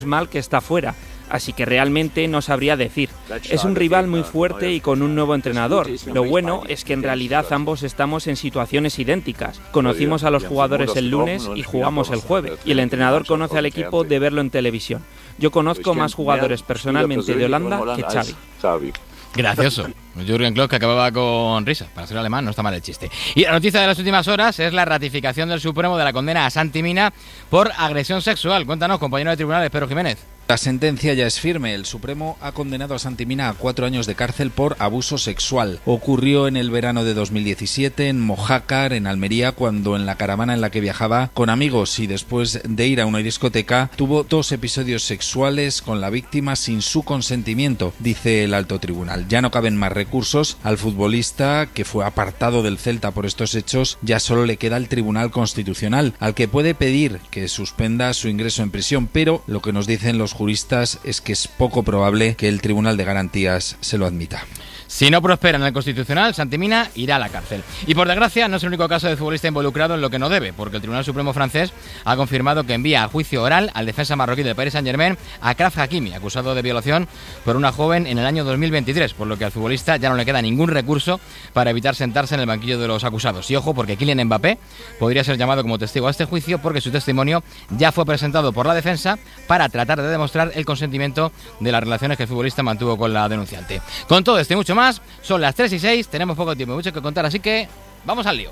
mal que está fuera, así que realmente no sabría decir. Es un rival muy fuerte y con un nuevo entrenador. Lo bueno es que en realidad ambos estamos en situaciones idénticas. Conocimos a los jugadores el lunes y jugamos el jueves, y el entrenador conoce al equipo de verlo en televisión. Yo conozco más jugadores personalmente de Holanda que Xavi. Gracioso. Jürgen Klopp, que acababa con risa. Para ser alemán no está mal el chiste. Y la noticia de las últimas horas es la ratificación del Supremo de la condena a Santi Mina por agresión sexual. Cuéntanos, compañero de tribunales, Pedro Jiménez. La sentencia ya es firme. El Supremo ha condenado a Santi Mina a 4 años de cárcel por abuso sexual. Ocurrió en el verano de 2017 en Mojácar, en Almería, cuando en la caravana en la que viajaba con amigos y después de ir a una discoteca tuvo 2 episodios sexuales con la víctima sin su consentimiento, dice el alto tribunal. Ya no caben más recursos. Al futbolista, que fue apartado del Celta por estos hechos, ya solo le queda el Tribunal Constitucional, al que puede pedir que suspenda su ingreso en prisión, pero lo que nos dicen los juristas es que es poco probable que el Tribunal de Garantías se lo admita. Si no prospera en el Constitucional, Santi Mina irá a la cárcel. Y por desgracia no es el único caso de futbolista involucrado en lo que no debe, porque el Tribunal Supremo francés ha confirmado que envía a juicio oral al defensa marroquí del Paris Saint-Germain, Achraf Hakimi, acusado de violación por una joven en el año 2023, por lo que al futbolista ya no le queda ningún recurso para evitar sentarse en el banquillo de los acusados. Y ojo, porque Kylian Mbappé podría ser llamado como testigo a este juicio, porque su testimonio ya fue presentado por la defensa para tratar de demostrar el consentimiento de las relaciones que el futbolista mantuvo con la denunciante. Con todo esto y mucho más, son las 3:06, tenemos poco tiempo y mucho que contar, así que vamos al lío.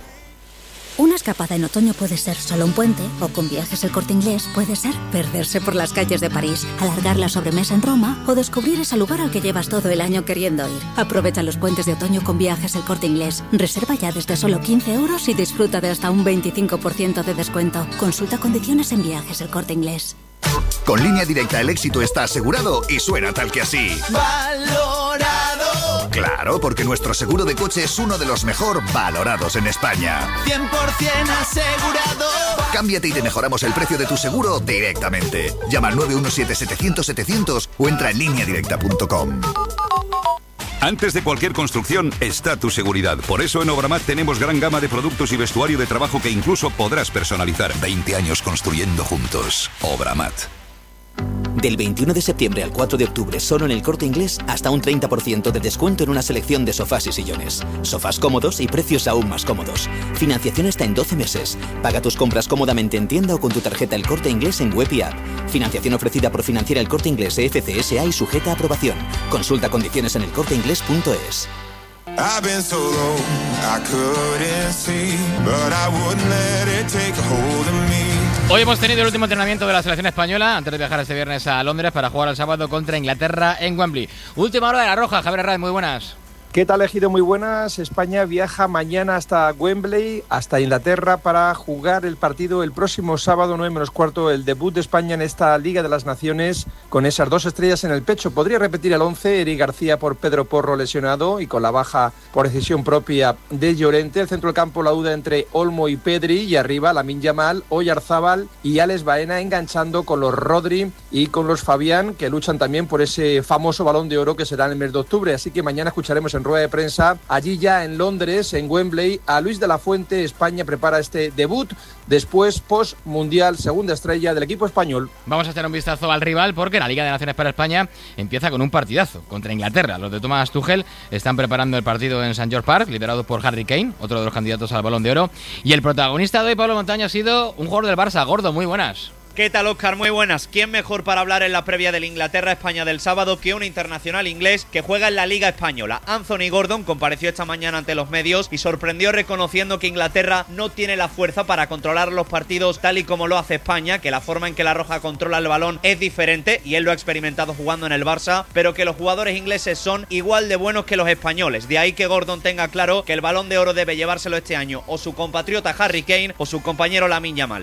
Una escapada en otoño puede ser solo un puente, o con Viajes El Corte Inglés puede ser perderse por las calles de París, alargar la sobremesa en Roma o descubrir ese lugar al que llevas todo el año queriendo ir. Aprovecha los puentes de otoño con Viajes El Corte Inglés. Reserva ya desde solo 15 € y disfruta de hasta un 25% de descuento. Consulta condiciones en Viajes El Corte Inglés. Con Línea Directa el éxito está asegurado y suena tal que así. ¡Valorado! Claro, porque nuestro seguro de coche es uno de los mejor valorados en España. 100% asegurado. Cámbiate y te mejoramos el precio de tu seguro directamente. Llama al 917-700-700 o entra en lineadirecta.com. Antes de cualquier construcción está tu seguridad. Por eso en Obramat tenemos gran gama de productos y vestuario de trabajo que incluso podrás personalizar. 20 años construyendo juntos. Obramat. Del 21 de septiembre al 4 de octubre, solo en El Corte Inglés, hasta un 30% de descuento en una selección de sofás y sillones. Sofás cómodos y precios aún más cómodos. Financiación hasta en 12 meses. Paga tus compras cómodamente en tienda o con tu tarjeta El Corte Inglés en web y app. Financiación ofrecida por Financiera El Corte Inglés FCSA y sujeta a aprobación. Consulta condiciones en elcorteinglés.es. I've been so low, I couldn't see, but I wouldn't let it take a hold of me. Hoy hemos tenido el último entrenamiento de la selección española antes de viajar este viernes a Londres para jugar el sábado contra Inglaterra en Wembley. Última hora de la Roja, Javier Herrera, muy buenas. ¿Qué tal, Ejido? Muy buenas. España viaja mañana hasta Wembley, hasta Inglaterra, para jugar el partido el próximo sábado, 9:15, el debut de España en esta Liga de las Naciones, con esas 2 estrellas en el pecho. Podría repetir el 11, Eric García por Pedro Porro lesionado y con la baja por decisión propia de Llorente. El centro del campo, la duda entre Olmo y Pedri, y arriba Lamine Yamal, Oyarzábal y Alex Baena, enganchando con los Rodri y con los Fabián, que luchan también por ese famoso Balón de Oro que será en el mes de octubre. Así que mañana escucharemos en rueda de prensa, allí ya en Londres, en Wembley, a Luis de la Fuente. España prepara este debut después post-mundial, segunda estrella del equipo español. Vamos a echar un vistazo al rival, porque la Liga de Naciones para España empieza con un partidazo contra Inglaterra. Los de Thomas Tuchel están preparando el partido en St. George Park, liderados por Harry Kane, otro de los candidatos al Balón de Oro, y el protagonista de hoy, Pablo Montaño, ha sido un jugador del Barça. Gordo, muy buenas. ¿Qué tal, Óscar? Muy buenas. ¿Quién mejor para hablar en la previa del Inglaterra-España del sábado que un internacional inglés que juega en la Liga Española? Anthony Gordon compareció esta mañana ante los medios y sorprendió reconociendo que Inglaterra no tiene la fuerza para controlar los partidos tal y como lo hace España, que la forma en que la Roja controla el balón es diferente, y él lo ha experimentado jugando en el Barça, pero que los jugadores ingleses son igual de buenos que los españoles. De ahí que Gordon tenga claro que el Balón de Oro debe llevárselo este año o su compatriota Harry Kane o su compañero Lamine Yamal.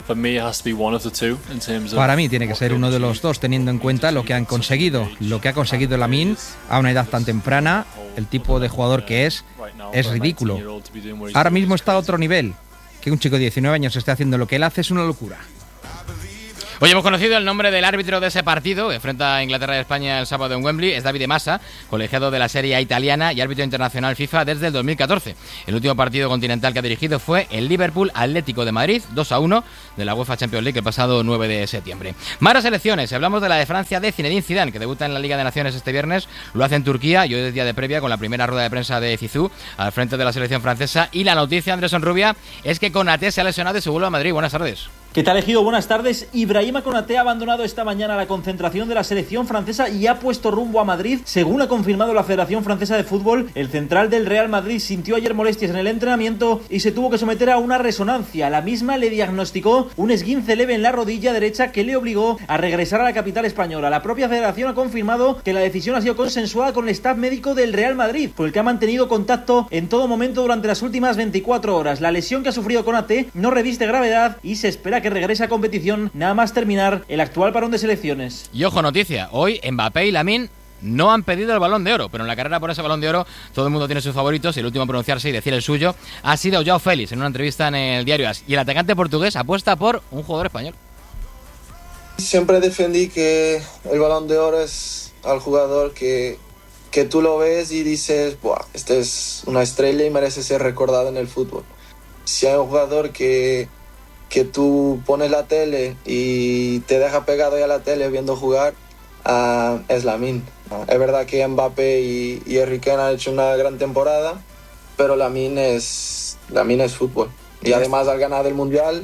Para mí tiene que ser uno de los dos, teniendo en cuenta lo que han conseguido. Lo que ha conseguido Lamine a una edad tan temprana, el tipo de jugador que es ridículo. Ahora mismo está a otro nivel. Que un chico de 19 años esté haciendo lo que él hace es una locura. Hoy hemos conocido el nombre del árbitro de ese partido que enfrenta a Inglaterra y España el sábado en Wembley. Es Davide Massa, colegiado de la Serie A italiana y árbitro internacional FIFA desde el 2014. El último partido continental que ha dirigido fue el Liverpool Atlético de Madrid, 2-1 de la UEFA Champions League el pasado 9 de septiembre. Más selecciones. Hablamos de la de Francia de Zinedine Zidane, que debuta en la Liga de Naciones este viernes. Lo hace en Turquía y hoy es día de previa con la primera rueda de prensa de Zizou al frente de la selección francesa. Y la noticia, Andrés Onrubia, es que Konaté se ha lesionado y se vuelve a Madrid. Buenas tardes. ¿Qué tal, Ejido? Buenas tardes. Ibrahima Konaté ha abandonado esta mañana la concentración de la selección francesa y ha puesto rumbo a Madrid. Según ha confirmado la Federación Francesa de Fútbol, el central del Real Madrid sintió ayer molestias en el entrenamiento y se tuvo que someter a una resonancia. La misma le diagnosticó un esguince leve en la rodilla derecha que le obligó a regresar a la capital española. La propia Federación ha confirmado que la decisión ha sido consensuada con el staff médico del Real Madrid, por el que ha mantenido contacto en todo momento durante las últimas 24 horas. La lesión que ha sufrido Konaté no reviste gravedad y se espera que regrese a competición nada más terminar el actual parón de selecciones. Y ojo, noticia, hoy Mbappé y Lamine no han pedido el Balón de Oro, pero en la carrera por ese Balón de Oro todo el mundo tiene sus favoritos y el último a pronunciarse y decir el suyo ha sido Joao Félix en una entrevista en el diario AS. Y el atacante portugués apuesta por un jugador español. Siempre defendí que el Balón de Oro es al jugador que tú lo ves y dices, buah, este es una estrella y merece ser recordado en el fútbol. Si hay un jugador que tú pones la tele y te deja pegado ya a la tele viendo jugar, es Lamine. Es verdad que Mbappé y Harry Kane han hecho una gran temporada, pero Lamine es fútbol. Y además al ganar el Mundial,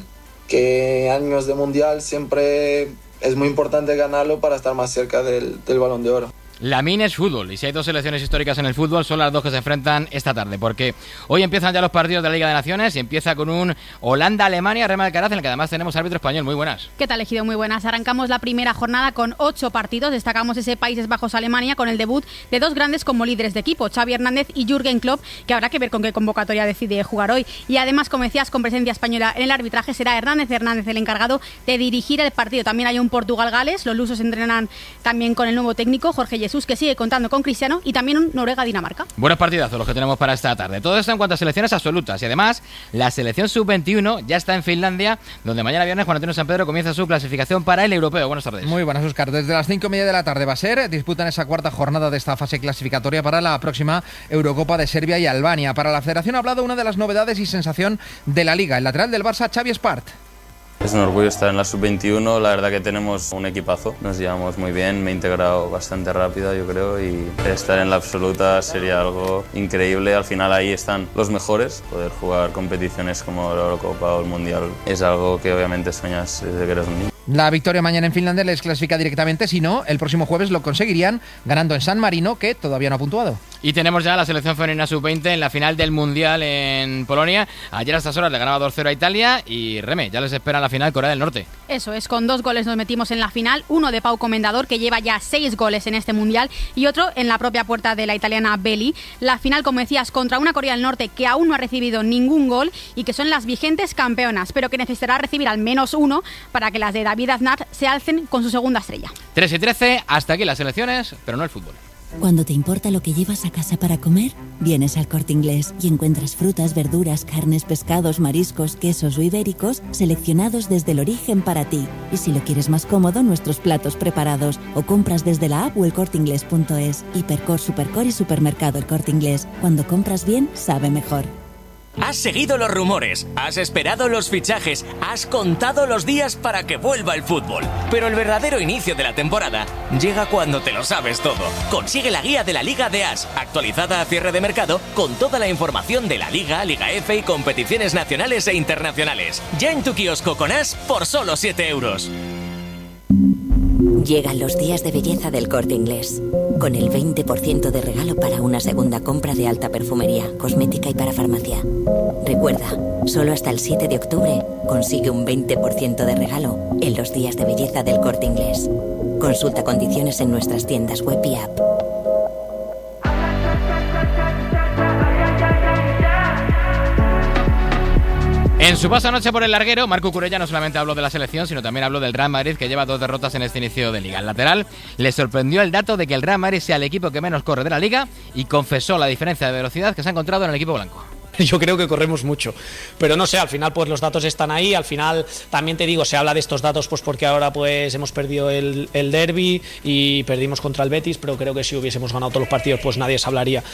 que años de Mundial siempre es muy importante ganarlo para estar más cerca del Balón de Oro. Lamine es fútbol, y si hay dos selecciones históricas en el fútbol son las dos que se enfrentan esta tarde, porque hoy empiezan ya los partidos de la Liga de Naciones y empieza con un Holanda-Alemania, Rema Alcaraz, en el que además tenemos árbitro español. Muy buenas. ¿Qué tal, Ejido? Muy buenas. Arrancamos la primera jornada con 8 partidos, destacamos ese Países Bajos-Alemania con el debut de dos grandes como líderes de equipo, Xavi Hernández y Jürgen Klopp, que habrá que ver con qué convocatoria decide jugar hoy. Y además, como decías, con presencia española en el arbitraje, será Hernández el encargado de dirigir el partido. También hay un Portugal-Gales, los lusos entrenan también con el nuevo técnico, Jorge Jesús, que sigue contando con Cristiano, y también un Noruega-Dinamarca. Buenos partidazos los que tenemos para esta tarde. Todo esto en cuanto a selecciones absolutas. Y además, la selección sub-21 ya está en Finlandia, donde mañana viernes Juan Antonio Sampedro comienza su clasificación para el europeo. Buenas tardes. Muy buenas, Óscar. Desde las 5:30 de la tarde va a ser. Disputan esa cuarta jornada de esta fase clasificatoria para la próxima Eurocopa de Serbia y Albania. Para la Federación ha hablado una de las novedades y sensación de la Liga, el lateral del Barça, Xavi Espart. Es un orgullo estar en la sub-21, la verdad que tenemos un equipazo, nos llevamos muy bien, me he integrado bastante rápido yo creo y estar en la absoluta sería algo increíble, al final ahí están los mejores, poder jugar competiciones como la Eurocopa o el Mundial es algo que obviamente sueñas desde que eres un niño. La victoria mañana en Finlandia les clasifica directamente, si no, el próximo jueves lo conseguirían ganando en San Marino, que todavía no ha puntuado. Y tenemos ya la selección femenina sub-20 en la final del Mundial en Polonia. Ayer a estas horas le ganaba 2-0 a Italia y Reme, ya les espera en la final Corea del Norte. Eso es, con 2 goles nos metimos en la final, uno de Pau Comendador, que lleva ya 6 goles en este Mundial, y otro en la propia puerta de la italiana Belli. La final, como decías, contra una Corea del Norte que aún no ha recibido ningún gol y que son las vigentes campeonas, pero que necesitará recibir al menos uno para que las de David Aznar se alcen con su segunda estrella. 3:13, hasta aquí las selecciones, pero no el fútbol. Cuando te importa lo que llevas a casa para comer, vienes al Corte Inglés y encuentras frutas, verduras, carnes, pescados, mariscos, quesos o ibéricos seleccionados desde el origen para ti. Y si lo quieres más cómodo, nuestros platos preparados, o compras desde la app o elcorteingles.es. Hipercor, Supercor y Supermercado El Corte Inglés. Cuando compras bien, sabe mejor. Has seguido los rumores, has esperado los fichajes, has contado los días para que vuelva el fútbol. Pero el verdadero inicio de la temporada llega cuando te lo sabes todo. Consigue la guía de la Liga de AS, actualizada a cierre de mercado, con toda la información de la Liga, Liga F y competiciones nacionales e internacionales. Ya en tu kiosco con AS por solo 7 euros. Llegan los días de belleza del Corte Inglés, con el 20% de regalo para una segunda compra de alta perfumería, cosmética y para farmacia. Recuerda, solo hasta el 7 de octubre consigue un 20% de regalo en los días de belleza del Corte Inglés. Consulta condiciones en nuestras tiendas web y app. En su paso anoche por el larguero, Marco Curella no solamente habló de la selección, sino también habló del Real Madrid, que lleva 2 derrotas en este inicio de Liga. El lateral le sorprendió el dato de que el Real Madrid sea el equipo que menos corre de la Liga y confesó la diferencia de velocidad que se ha encontrado en el equipo blanco. Yo creo que corremos mucho, pero no sé, al final pues los datos están ahí, al final también te digo, se habla de estos datos pues porque ahora pues hemos perdido el derbi y perdimos contra el Betis, pero creo que si hubiésemos ganado todos los partidos pues nadie se hablaría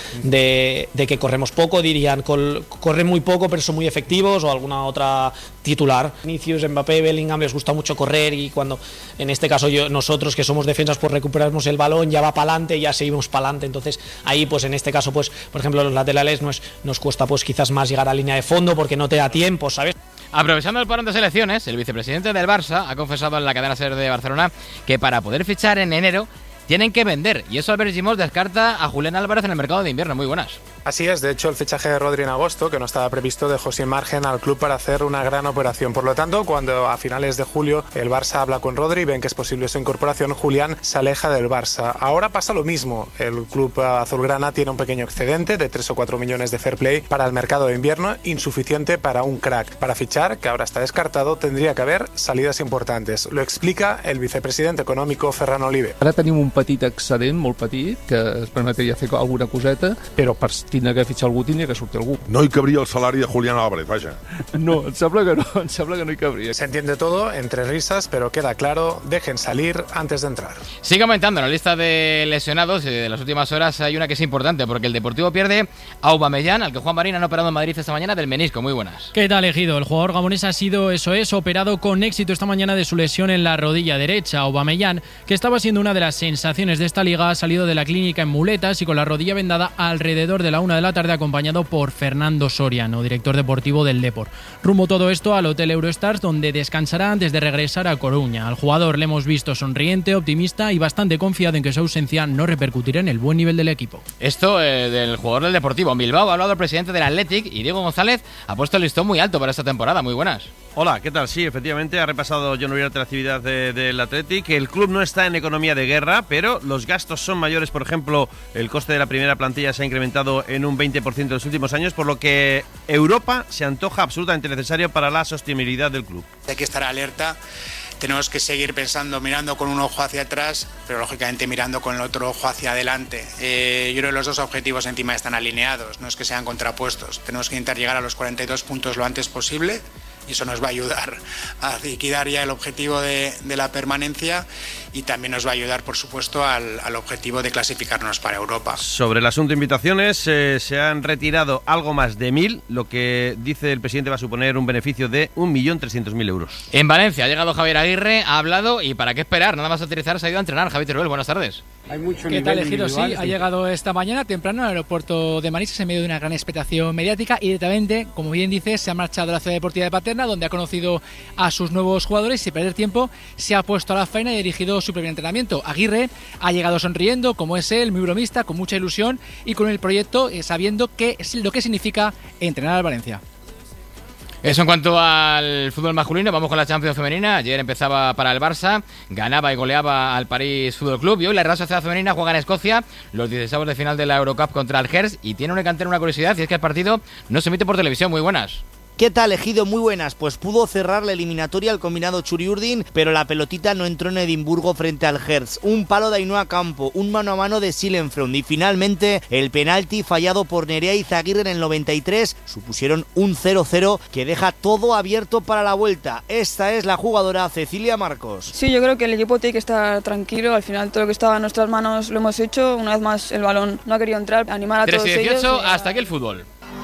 de que corremos poco, dirían corren muy poco pero son muy efectivos o alguna otra titular. Vinicius, Mbappé, Bellingham les gusta mucho correr y cuando en este caso nosotros que somos defensas pues recuperamos el balón, ya va para adelante, ya seguimos para adelante, entonces ahí pues en este caso pues por ejemplo los laterales nos cuesta pues quizás más llegar a línea de fondo porque no te da tiempo, ¿sabes? Aprovechando el parón de selecciones, el vicepresidente del Barça ha confesado en la cadena SER de Barcelona que para poder fichar en enero tienen que vender, y eso Albert Gimós descarta a Julián Álvarez en el mercado de invierno. Muy buenas. Así es, de hecho el fichaje de Rodri en agosto, que no estaba previsto, dejó sin margen al club para hacer una gran operación. Por lo tanto, cuando a finales de julio el Barça habla con Rodri y ven que es posible su incorporación, Julián se aleja del Barça. Ahora pasa lo mismo, el club azulgrana tiene un pequeño excedente de 3 o 4 millones de fair play para el mercado de invierno, insuficiente para un crack. Para fichar, que ahora está descartado, tendría que haber salidas importantes. Lo explica el vicepresidente económico Ferran Olive. Ara tenim un petit excedent, molt petit, que es permetria fer alguna coseta, però per tindre que fitxar algú tindria que sortir algú. No hi cabria el salari de Julián Álvarez, vaja. No, em sembla que no hi cabria. Se entiende todo entre risas, pero queda claro, dejen salir antes de entrar. Sigue aumentando en la lista de lesionados de las últimas horas. Hay una que es importante porque el Deportivo pierde a Aubameyang, al que Juan Marín han operado en Madrid esta mañana del menisco. Muy buenas. ¿Qué tal, Ejido? El jugador gabonés ha sido, operado con éxito esta mañana de su lesión en la rodilla derecha. Aubameyang, que estaba siendo una de las sensaciones de esta liga, ha salido de la clínica en muletas y con la rodilla vendada alrededor de la 1 de la tarde, acompañado por Fernando Soriano, director deportivo del Depor. Rumbo todo esto al Hotel Eurostars, donde descansará antes de regresar a Coruña. Al jugador le hemos visto sonriente, optimista y bastante confiado en que su ausencia no repercutirá en el buen nivel del equipo. Esto del jugador del Deportivo. En Bilbao ha hablado el presidente del Athletic y Diego González ha puesto el listón muy alto para esta temporada. Muy buenas. Hola, ¿qué tal? Sí, efectivamente, ha repasado John Uriarte la actividad del Athletic. El club no está en economía de guerra, pero los gastos son mayores. Por ejemplo, el coste de la primera plantilla se ha incrementado en un 20% en los últimos años, por lo que Europa se antoja absolutamente necesario para la sostenibilidad del club. Hay que estar alerta. Tenemos que seguir pensando, mirando con un ojo hacia atrás, pero lógicamente mirando con el otro ojo hacia adelante. Yo creo que los dos objetivos encima están alineados, no es que sean contrapuestos. Tenemos que intentar llegar a los 42 puntos lo antes posible y eso nos va a ayudar a liquidar ya el objetivo de la permanencia y también nos va a ayudar, por supuesto, al objetivo de clasificarnos para Europa. Sobre el asunto de invitaciones, se han retirado algo más de 1.000, lo que dice el presidente va a suponer un beneficio de 1.300.000 euros. En Valencia ha llegado Javier Aguirre, ha hablado y ¿para qué esperar? Nada más aterrizar se ha ido a entrenar. Javier Teruel, buenas tardes. Hay mucho ¿Qué tal, Ejido? Sí, ha llegado esta mañana temprano al aeropuerto de Manises en medio de una gran expectación mediática y directamente, como bien dices, se ha marchado a la ciudad deportiva de Paterna, donde ha conocido a sus nuevos jugadores y sin perder tiempo se ha puesto a la faena y ha dirigido su primer entrenamiento. Aguirre ha llegado sonriendo, como es él, muy bromista, con mucha ilusión y con el proyecto sabiendo lo que significa entrenar al Valencia. Eso en cuanto al fútbol masculino. Vamos con la Champions femenina. Ayer empezaba para el Barça, ganaba y goleaba al París Fútbol Club y hoy la Real Sociedad femenina juega en Escocia los 16avos de final de la Eurocup contra el Hertz y tiene una curiosidad y es que el partido no se emite por televisión. Muy buenas. ¿Qué tal, Ejido? Muy buenas. Pues pudo cerrar la eliminatoria el combinado Churi-Urdin, pero la pelotita no entró en Edimburgo frente al Hertz. Un palo de Ainhoa Campo, un mano a mano de Silenfront y finalmente el penalti fallado por Nerea Izaguirre en el 93 supusieron un 0-0 que deja todo abierto para la vuelta. Esta es la jugadora Cecilia Marcos. Sí, yo creo que el equipo tiene que estar tranquilo. Al final todo lo que estaba en nuestras manos lo hemos hecho. Una vez más el balón no ha querido entrar. Animar a todos ellos. 3-18, hasta aquí el fútbol.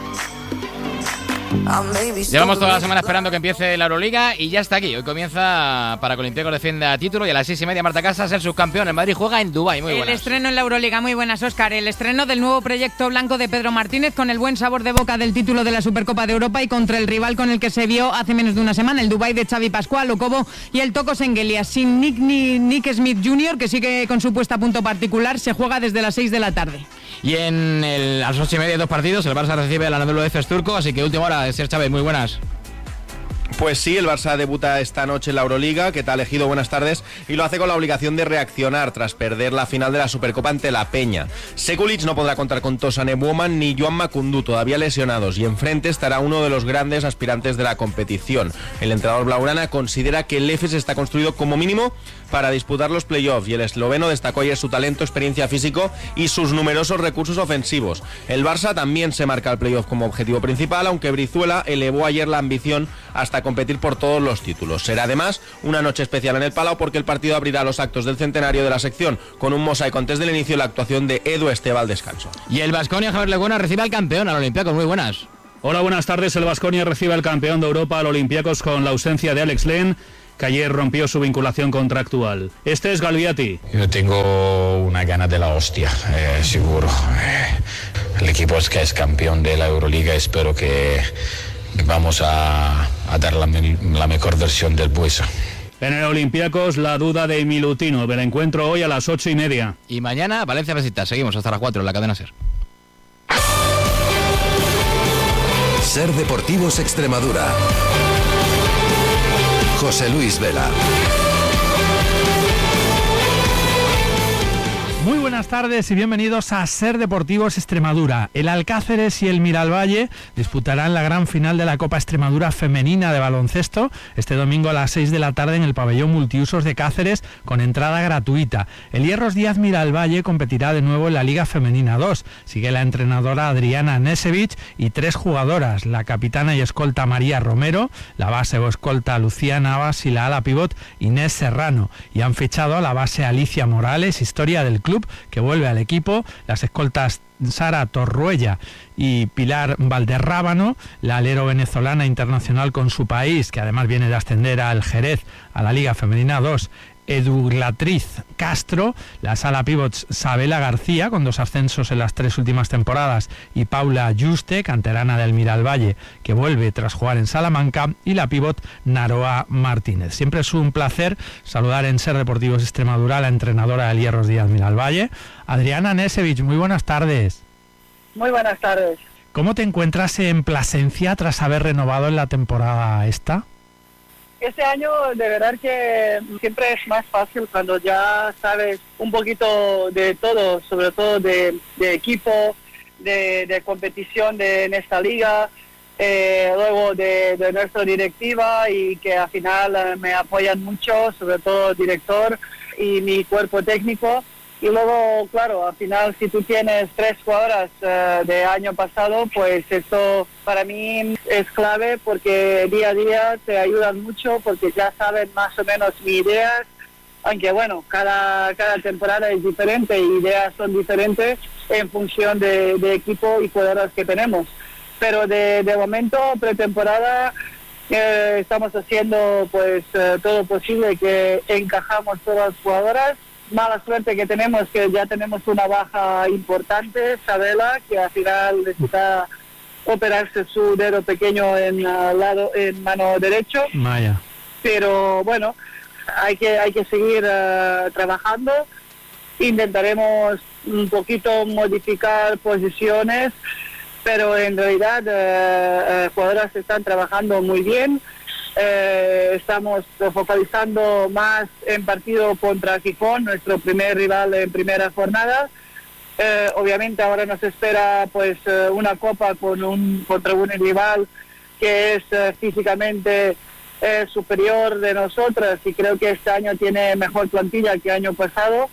Llevamos toda la semana esperando que empiece la Euroliga y ya está aquí. Hoy comienza para que Olympiacos defienda título y a las 6:30 Marta Casas, el subcampeón. El Madrid juega en Dubái. Muy buenas. El estreno en la Euroliga. Muy buenas, Óscar. El estreno del nuevo proyecto blanco de Pedro Martínez con el buen sabor de boca del título de la Supercopa de Europa y contra el rival con el que se vio hace menos de una semana, el Dubái de Xavi Pascual, Okobo y el Toko Sengelia. Sin Nick Smith Jr., que sigue con su puesta a punto particular, se juega desde las 6 de la tarde. Y a las 8:30 dos partidos, el Barça recibe al Anadolu Efes turco, así que última hora de Ser Chávez. Muy buenas. Pues sí, el Barça debuta esta noche en la Euroliga. ¿Qué tal, Ejido? Buenas tardes. Y lo hace con la obligación de reaccionar tras perder la final de la Supercopa ante la Peña. Sekulic no podrá contar con Tosan Ebuoman ni Joan Macundú, todavía lesionados, y enfrente estará uno de los grandes aspirantes de la competición. El entrenador blaugrana considera que el EFES está construido como mínimo para disputar los playoffs, y el esloveno destacó ayer su talento, experiencia físico y sus numerosos recursos ofensivos. El Barça también se marca el playoff como objetivo principal, aunque Brizuela elevó ayer la ambición hasta competir por todos los títulos. Será además una noche especial en el Palau, porque el partido abrirá los actos del centenario de la sección con un mosaico antes del inicio y la actuación de Edu Esteve al descanso. Y el Baskonia, Javier Legona, recibe al campeón, al Olympiacos. Muy buenas. Hola, buenas tardes. El Baskonia recibe al campeón de Europa, al Olympiacos, con la ausencia de Alex Len, que ayer rompió su vinculación contractual. Este es Galviati. Yo tengo una gana de la hostia, seguro. El equipo es que es campeón de la Euroliga. Espero que vamos a dar la mejor versión del Buesa. En el Olympiacos, la duda de Milutinov. El encuentro hoy a las 8:30. Y mañana, Valencia Besiktas. Seguimos hasta las 4 en la cadena SER. SER Deportivos Extremadura. José Luis Vela. Muy buenas tardes y bienvenidos a SER Deportivos Extremadura. El Alcáceres y el Miralvalle disputarán la gran final de la Copa Extremadura Femenina de baloncesto este domingo a las 6 de la tarde en el pabellón multiusos de Cáceres, con entrada gratuita. El Hierros Díaz Miralvalle competirá de nuevo en la Liga Femenina 2. Sigue la entrenadora Adriana Nesevich y 3 jugadoras: la capitana y escolta María Romero, la base o escolta Lucía Navas y la ala pivot Inés Serrano. Y han fichado a la base Alicia Morales, historia del club, que vuelve al equipo, las escoltas Sara Torruella y Pilar Valderrábano, la alero venezolana internacional con su país, que además viene de ascender al Jerez a la Liga Femenina 2, Eduglatriz Castro, la sala pivots Sabela García, con 2 ascensos en las 3 últimas temporadas, y Paula Juste, canterana del Miralvalle, que vuelve tras jugar en Salamanca, y la pivot Naroa Martínez. Siempre es un placer saludar en SER Deportivos Extremadura a la entrenadora del Hierros Díaz Miralvalle, Adriana Nesevich. Muy buenas tardes. Muy buenas tardes. ¿Cómo te encuentras en Plasencia tras haber renovado en la temporada esta? Este año de verdad que siempre es más fácil cuando ya sabes un poquito de todo, sobre todo de equipo, de competición en esta liga, luego de nuestra directiva, y que al final me apoyan mucho, sobre todo el director y mi cuerpo técnico. Y luego, claro, al final si tú tienes 3 jugadoras de año pasado, pues esto para mí es clave, porque día a día te ayudan mucho, porque ya saben más o menos mis ideas, aunque bueno, cada temporada es diferente y ideas son diferentes en función de equipo y jugadoras que tenemos. Pero de momento, pretemporada, estamos haciendo pues todo posible, que encajamos todas las jugadoras. Mala suerte que tenemos, que ya tenemos una baja importante, Sabela, que al final necesita operarse su dedo pequeño en mano derecho. Vaya. Pero bueno, hay que seguir trabajando. Intentaremos un poquito modificar posiciones, pero en realidad jugadoras están trabajando muy bien. Estamos focalizando más en partido contra Gijón, nuestro primer rival en primera jornada. Obviamente ahora nos espera pues una copa contra un rival que es físicamente superior de nosotras, y creo que este año tiene mejor plantilla que año pasado,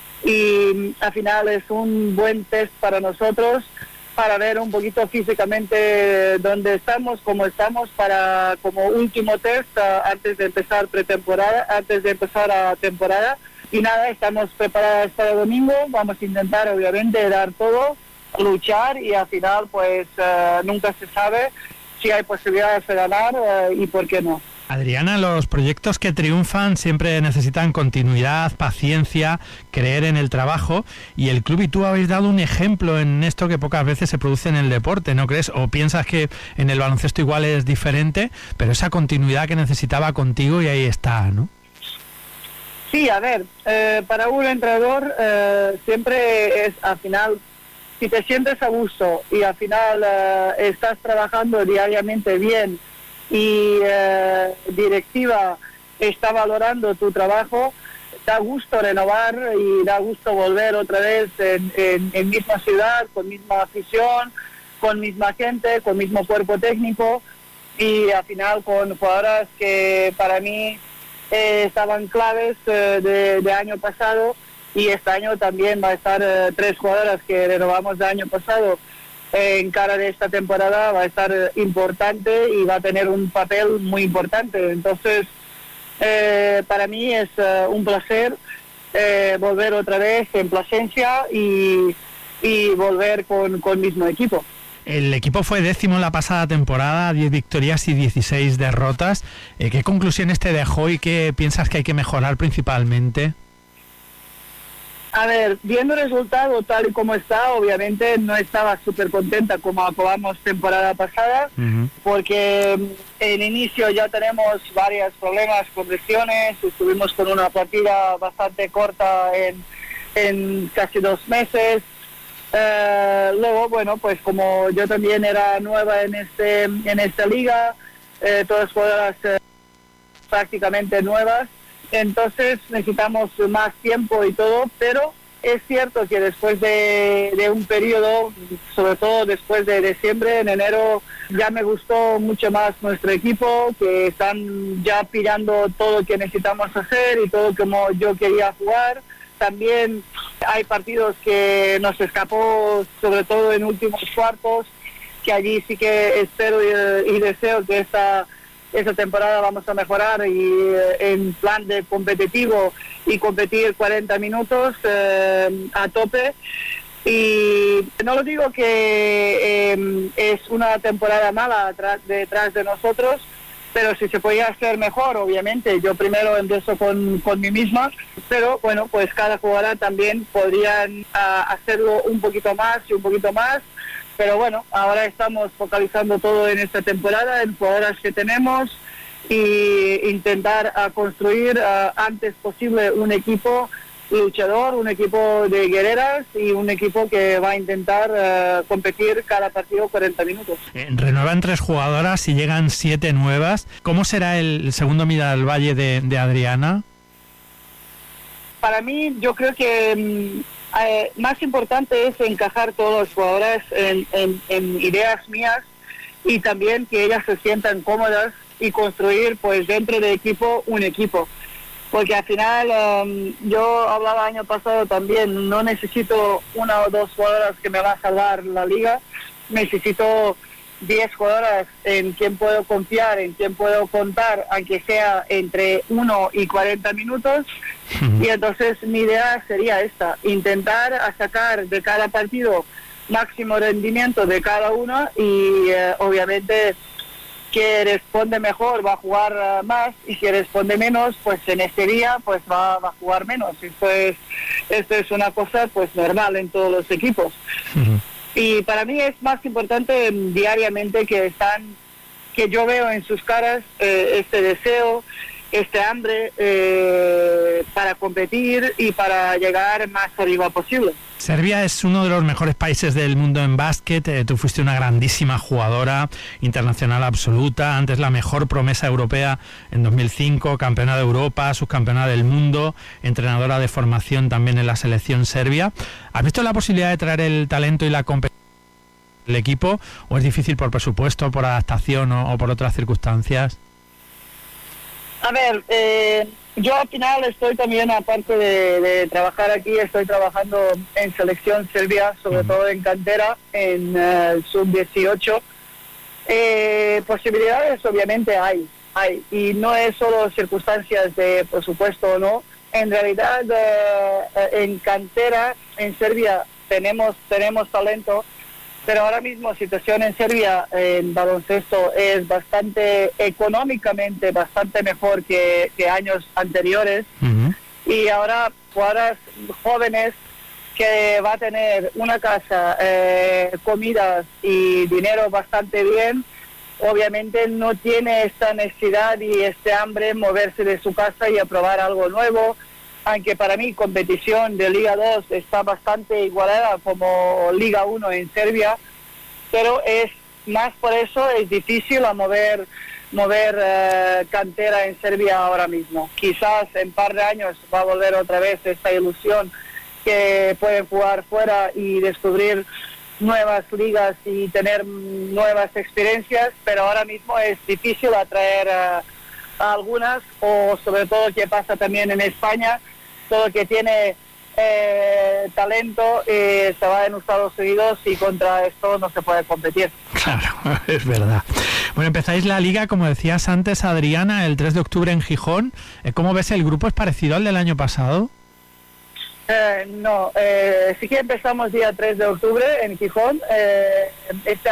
y al final es un buen test para nosotros, para ver un poquito físicamente dónde estamos, cómo estamos, para como último test antes de empezar pretemporada, antes de empezar a temporada. Y nada, estamos preparados para el domingo, vamos a intentar obviamente dar todo, luchar, y al final pues nunca se sabe si hay posibilidades de ganar y por qué no. Adriana, los proyectos que triunfan siempre necesitan continuidad, paciencia, creer en el trabajo, y el club y tú habéis dado un ejemplo en esto que pocas veces se produce en el deporte, ¿no crees? ¿O piensas que en el baloncesto igual es diferente, pero esa continuidad que necesitaba contigo, y ahí está, ¿no? Sí, a ver, para un entrenador siempre es, al final, si te sientes a gusto y al final estás trabajando diariamente bien y directiva está valorando tu trabajo, da gusto renovar y da gusto volver otra vez en misma ciudad, con misma afición, con misma gente, con mismo cuerpo técnico y al final con jugadoras que para mí estaban claves de año pasado, y este año también va a estar 3 jugadoras que renovamos del año pasado en cara de esta temporada, va a estar importante y va a tener un papel muy importante. Entonces para mí es un placer volver otra vez en Plasencia y volver con mismo equipo. El equipo fue 10º en la pasada temporada, 10 victorias y 16 derrotas. ¿Qué conclusiones te dejó y qué piensas que hay que mejorar principalmente? A ver, viendo el resultado tal y como está, obviamente no estaba súper contenta como acabamos temporada pasada, porque en inicio ya tenemos varios problemas con lesiones, estuvimos con una partida bastante corta en casi 2 meses. Luego, bueno, pues como yo también era nueva en esta liga, todas jugadoras prácticamente nuevas, entonces necesitamos más tiempo y todo, pero es cierto que después de un periodo, sobre todo después de diciembre, en enero, ya me gustó mucho más nuestro equipo, que están ya pillando todo lo que necesitamos hacer y todo como yo quería jugar. También hay partidos que nos escapó, sobre todo en últimos cuartos, que allí sí que espero y deseo que esta temporada vamos a mejorar y en plan de competitivo y competir 40 minutos a tope. Y no lo digo que es una temporada mala detrás de nosotros, pero si se podía hacer mejor, obviamente. Yo primero empiezo con mí misma, pero bueno, pues cada jugadora también podrían hacerlo un poquito más y un poquito más. Pero bueno, ahora estamos focalizando todo en esta temporada, en jugadoras que tenemos, y intentar construir antes posible un equipo luchador, un equipo de guerreras y un equipo que va a intentar competir cada partido 40 minutos. Renuevan 3 jugadoras y llegan 7 nuevas. ¿Cómo será el segundo Miralvalle de Adriana? Para mí, yo creo que más importante es encajar todas las jugadoras en ideas mías y también que ellas se sientan cómodas y construir pues dentro del equipo un equipo. Porque al final, yo hablaba año pasado también, no necesito 1 o 2 jugadoras que me va a salvar la liga, necesito 10 jugadoras en quien puedo confiar, en quien puedo contar, aunque sea entre 1 y 40 minutos. Y entonces mi idea sería esta, intentar sacar de cada partido máximo rendimiento de cada uno y obviamente que responde mejor va a jugar más y si responde menos, pues en este día pues va a jugar menos. Esto es una cosa pues normal en todos los equipos. Y para mí es más importante diariamente que yo veo en sus caras este deseo, este hambre para competir y para llegar más arriba posible. Serbia es uno de los mejores países del mundo en básquet. Tú fuiste una grandísima jugadora, internacional absoluta, antes la mejor promesa europea en 2005, campeona de Europa, subcampeona del mundo, entrenadora de formación también en la selección serbia. ¿Has visto la posibilidad de traer el talento y la competencia del equipo o es difícil por presupuesto, por adaptación o por otras circunstancias? A ver, yo al final estoy también, aparte de trabajar aquí, estoy trabajando en selección serbia, sobre todo en cantera, en sub-18. Posibilidades obviamente hay, y no es solo circunstancias de presupuesto o no. En realidad, en cantera, en Serbia, tenemos talento, pero ahora mismo situación en Serbia en baloncesto es económicamente bastante mejor que años anteriores. Y ahora jugadoras jóvenes que va a tener una casa, comidas y dinero bastante bien, obviamente no tiene esta necesidad y este hambre en moverse de su casa y a probar algo nuevo. Aunque para mí competición de Liga 2 está bastante igualada como Liga 1 en Serbia, pero es más por eso es difícil a mover mover cantera en Serbia ahora mismo. Quizás en un par de años va a volver otra vez esta ilusión que pueden jugar fuera y descubrir nuevas ligas y tener nuevas experiencias, pero ahora mismo es difícil atraer a algunas, o sobre todo que pasa también en España, todo que tiene talento se va en Estados Unidos y contra esto no se puede competir. Claro, es verdad. Bueno, empezáis la liga, como decías antes, Adriana, el 3 de octubre en Gijón. ¿Cómo ves el grupo? ¿Es parecido al del año pasado? No, sí que empezamos día 3 de octubre en Gijón. Este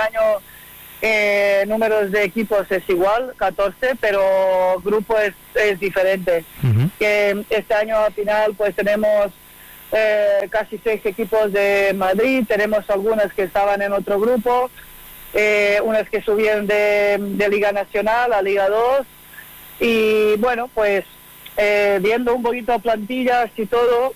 año números de equipos es igual, 14, pero grupo es diferente. Que este año al final pues tenemos casi 6 equipos de Madrid, tenemos algunas que estaban en otro grupo, unas que subieron de Liga Nacional a Liga 2, y bueno, pues viendo un poquito plantillas y todo,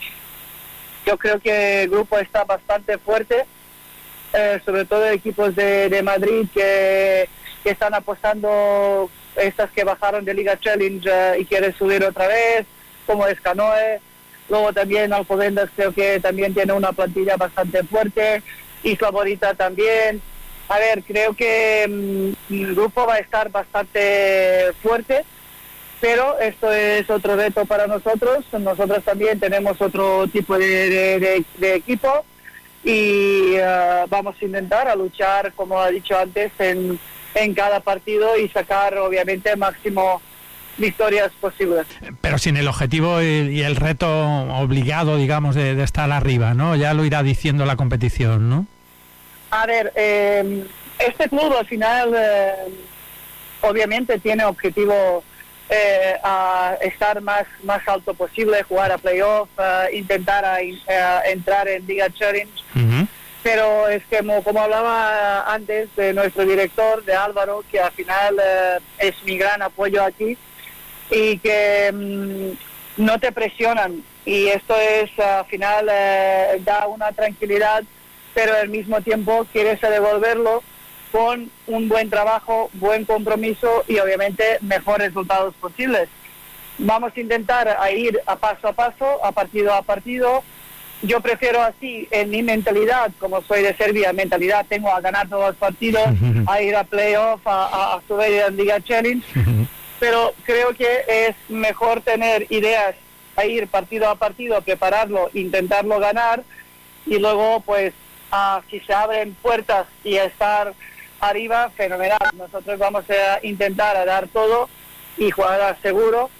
yo creo que el grupo está bastante fuerte, sobre todo equipos de Madrid que están apostando, estas que bajaron de Liga Challenge y quieren subir otra vez, como es Canoe. Luego también Alcobendas creo que también tiene una plantilla bastante fuerte, Isla Bonita también. A ver, creo que el grupo va a estar bastante fuerte, pero esto es otro reto para nosotros. Nosotros también tenemos otro tipo de equipo y vamos a intentar a luchar, como ha dicho antes, en cada partido y sacar obviamente el máximo victorias posibles. Pero sin el objetivo y el reto obligado, digamos, de estar arriba, ¿no? Ya lo irá diciendo la competición, ¿no? A ver, este club al final obviamente tiene objetivo a estar más alto posible, jugar a playoff, intentar entrar en Liga Challenge. Pero es que como hablaba antes de nuestro director, de Álvaro, que al final es mi gran apoyo aquí, y que no te presionan, y esto es al final da una tranquilidad, pero al mismo tiempo quieres devolverlo con un buen trabajo, buen compromiso y obviamente mejores resultados posibles. Vamos a intentar a ir a paso, a partido a partido. Yo prefiero así, en mi mentalidad, como soy de Serbia, mentalidad tengo a ganar todos los partidos, a ir a playoff, a subir a Liga Challenge. Pero creo que es mejor tener ideas a ir partido a partido, prepararlo, intentarlo ganar, y luego pues si se abren puertas y estar arriba, fenomenal. Nosotros vamos a intentar a dar todo y jugar seguro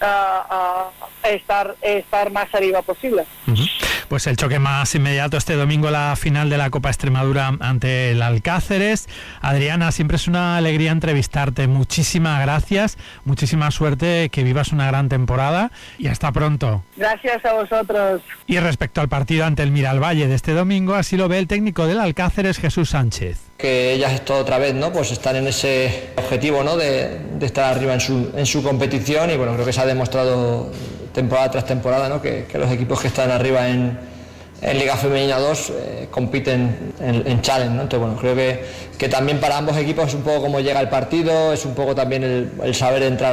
a estar más arriba posible. Pues el choque más inmediato este domingo, la final de la Copa Extremadura ante el Alcáceres. Adriana, siempre es una alegría entrevistarte. Muchísimas gracias, muchísima suerte, que vivas una gran temporada y hasta pronto. Gracias a vosotros. Y respecto al partido ante el Miralvalle de este domingo, así lo ve el técnico del Alcáceres, Jesús Sánchez. Que ellas esto otra vez, ¿no? Pues están en ese objetivo, ¿no? De estar arriba en su competición, y bueno, creo que se ha demostrado temporada tras temporada, ¿no? Que los equipos que están arriba en Liga Femenina 2 compiten en Challenge, ¿no? Entonces bueno, creo que también para ambos equipos es un poco cómo llega el partido, es un poco también el saber entrar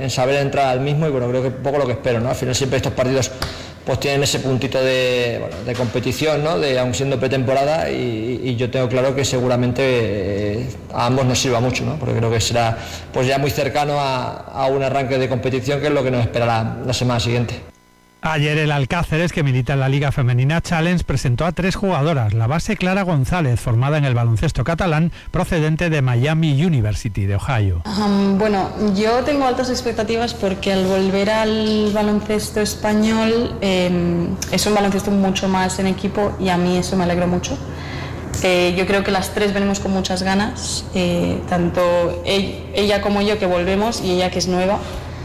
al mismo, y bueno, creo que es un poco lo que espero, ¿no? Al final siempre estos partidos pues tienen ese puntito de competición, ¿no? Aun siendo pretemporada, y yo tengo claro que seguramente a ambos nos sirva mucho, ¿no? Porque creo que será pues ya muy cercano a un arranque de competición, que es lo que nos espera la semana siguiente. Ayer el Alcáceres, que milita en la Liga Femenina Challenge, presentó a 3 jugadoras. La base Clara González, formada en el baloncesto catalán, procedente de Miami University de Ohio. Bueno, yo tengo altas expectativas porque al volver al baloncesto español es un baloncesto mucho más en equipo, y a mí eso me alegró mucho. Yo creo que las 3 venimos con muchas ganas, tanto ella como yo, que volvemos, y ella, que es nueva,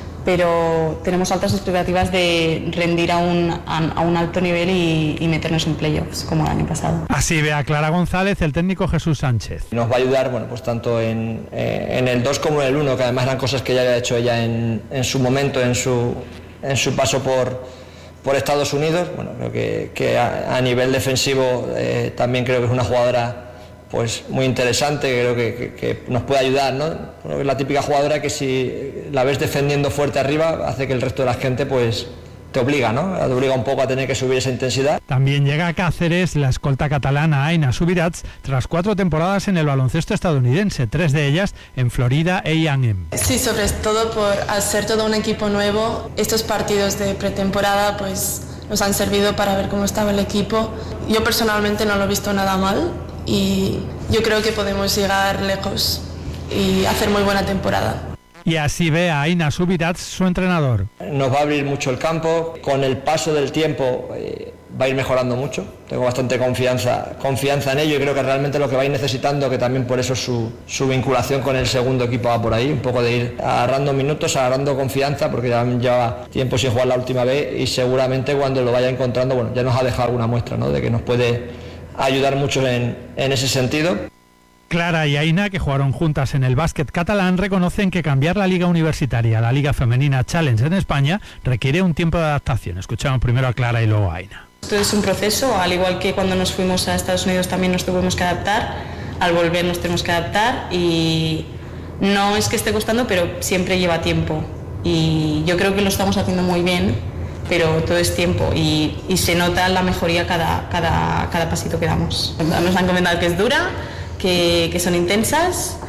pero tenemos altas expectativas de rendir a un alto nivel y meternos en playoffs como el año pasado. Así ve a Clara González el técnico Jesús Sánchez. Nos va a ayudar, bueno, pues tanto en el 2 como en el 1, que además eran cosas que ya había hecho ella en su momento, en su paso por Estados Unidos. Bueno, creo que a nivel defensivo también creo que es una jugadora pues muy interesante, creo que nos puede ayudar, ¿no? Bueno, es la típica jugadora que si la ves defendiendo fuerte arriba hace que el resto de la gente pues te obliga, ¿no? Te obliga un poco a tener que subir esa intensidad. También llega a Cáceres la escolta catalana Aina Subirats tras 4 temporadas en el baloncesto estadounidense, 3 de ellas en Florida A&M. Sí, sobre todo por hacer todo un equipo nuevo. Estos partidos de pretemporada pues nos han servido para ver cómo estaba el equipo. Yo personalmente no lo he visto nada mal y yo creo que podemos llegar lejos y hacer muy buena temporada. Y así ve a Aina Subirats su entrenador. Nos va a abrir mucho el campo, con el paso del tiempo va a ir mejorando mucho, tengo bastante confianza en ello y creo que realmente lo que va a ir necesitando, que también por eso su vinculación con el segundo equipo va por ahí, un poco de ir agarrando minutos, agarrando confianza, porque ya lleva tiempo sin jugar la última vez y seguramente cuando lo vaya encontrando, bueno, ya nos ha dejado alguna muestra, ¿no?, de que nos puede ayudar mucho en ese sentido. Clara y Aina, que jugaron juntas en el básquet catalán, reconocen que cambiar la liga universitaria a la liga femenina Challenge en España requiere un tiempo de adaptación. Escuchamos primero a Clara y luego a Aina. Esto es un proceso, al igual que cuando nos fuimos a Estados Unidos también nos tuvimos que adaptar, al volver nos tenemos que adaptar y no es que esté costando, pero siempre lleva tiempo y yo creo que lo estamos haciendo muy bien, pero todo es tiempo y se nota la mejoría cada pasito que damos. Nos han comentado que es dura, que son intensas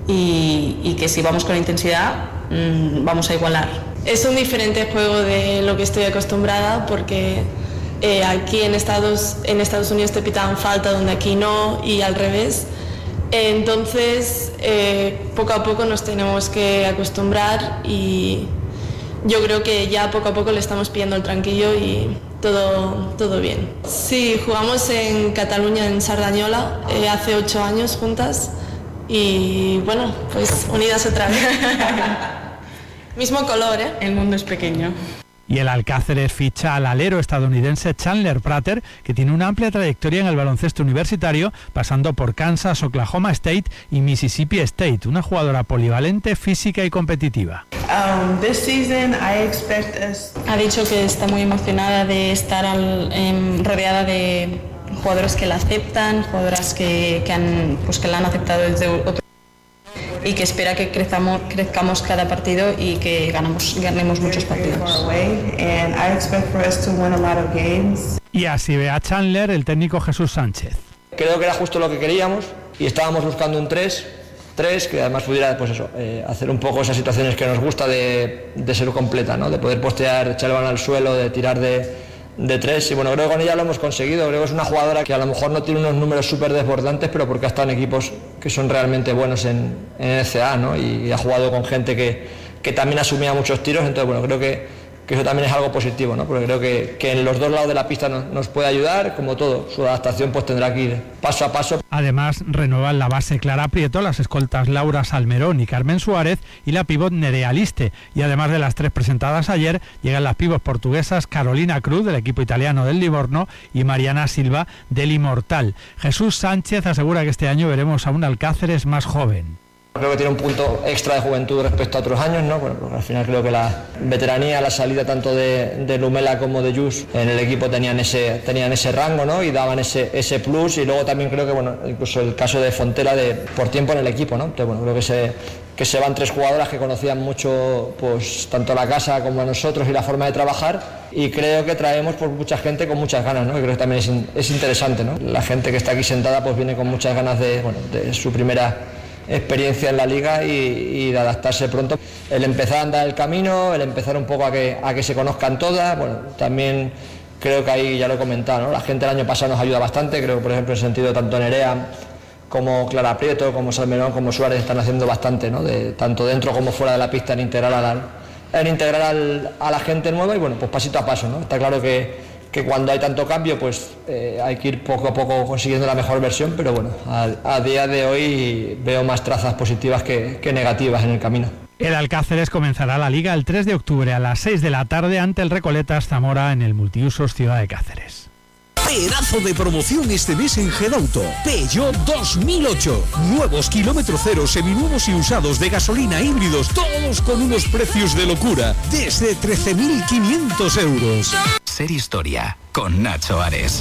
y que si vamos con intensidad vamos a igualar. Es un diferente juego de lo que estoy acostumbrada porque aquí en Estados Unidos te pitan falta donde aquí no y al revés. Entonces poco a poco nos tenemos que acostumbrar y yo creo que ya poco a poco le estamos pillando el tranquillo y todo bien. Sí, jugamos en Cataluña, en Sardañola, hace 8 años juntas y bueno, pues unidas otra vez. Mismo color, ¿eh? El mundo es pequeño. Y el Alcáceres ficha al alero estadounidense Chandler Prater, que tiene una amplia trayectoria en el baloncesto universitario, pasando por Kansas, Oklahoma State y Mississippi State, una jugadora polivalente, física y competitiva. Ha dicho que está muy emocionada de estar rodeada de jugadoras que la aceptan, jugadoras que la han aceptado desde otro y que espera que crezcamos cada partido y que ganemos muchos partidos. Y así ve a Chandler el técnico Jesús Sánchez. Creo que era justo lo que queríamos y estábamos buscando un 3 que además pudiera pues eso, hacer un poco esas situaciones que nos gusta de ser completa, ¿no?, de poder postear, de echar el balón al suelo, de tirar de 3 y bueno, creo que con ella lo hemos conseguido. Creo que es una jugadora que a lo mejor no tiene unos números súper desbordantes, pero porque ha estado en equipos que son realmente buenos en NCAA, ¿no?, y ha jugado con gente que también asumía muchos tiros, entonces bueno, creo que eso también es algo positivo, ¿no?, porque creo que en los dos lados de la pista nos puede ayudar, como todo, su adaptación pues tendrá que ir paso a paso. Además, renuevan la base Clara Prieto, las escoltas Laura Salmerón y Carmen Suárez y la pívot Nerea Liste. Y además de las 3 presentadas ayer, llegan las pívot portuguesas Carolina Cruz, del equipo italiano del Livorno, y Mariana Silva, del Immortal. Jesús Sánchez asegura que este año veremos a un Alcáceres más joven. Creo que tiene un punto extra de juventud respecto a otros años, ¿no? Bueno, porque al final creo que la veteranía, la salida tanto de Lumela como de Jus en el equipo tenían ese rango, ¿no?, y daban ese plus, y luego también creo que bueno, incluso el caso de Fontela por tiempo en el equipo, ¿no? Entonces bueno, creo que se van 3 jugadoras que conocían mucho pues tanto la casa como a nosotros y la forma de trabajar, y creo que traemos pues mucha gente con muchas ganas, ¿no?, y creo que también es interesante, ¿no? La gente que está aquí sentada pues viene con muchas ganas de su primera experiencia en la liga y de adaptarse pronto. El empezar a andar el camino, el empezar un poco a que se conozcan todas, bueno, también creo que ahí ya lo he comentado, ¿no?, la gente el año pasado nos ayuda bastante, creo por ejemplo en el sentido tanto Nerea como Clara Prieto, como Salmerón, como Suárez están haciendo bastante, ¿no?, tanto dentro como fuera de la pista en integrar a la gente nueva y bueno, pues pasito a paso, ¿no? Está claro que cuando hay tanto cambio pues hay que ir poco a poco consiguiendo la mejor versión, pero bueno, a día de hoy veo más trazas positivas que negativas en el camino. El Alcáceres comenzará la liga el 3 de octubre a las 6 de la tarde ante el Recoletas Zamora en el Multiusos Ciudad de Cáceres. Pedazo de promoción este mes en Gedauto. Peugeot 2008. Nuevos kilómetro cero, seminuevos y usados de gasolina, híbridos, todos con unos precios de locura. Desde 13.500 euros. Ser historia con Nacho Ares.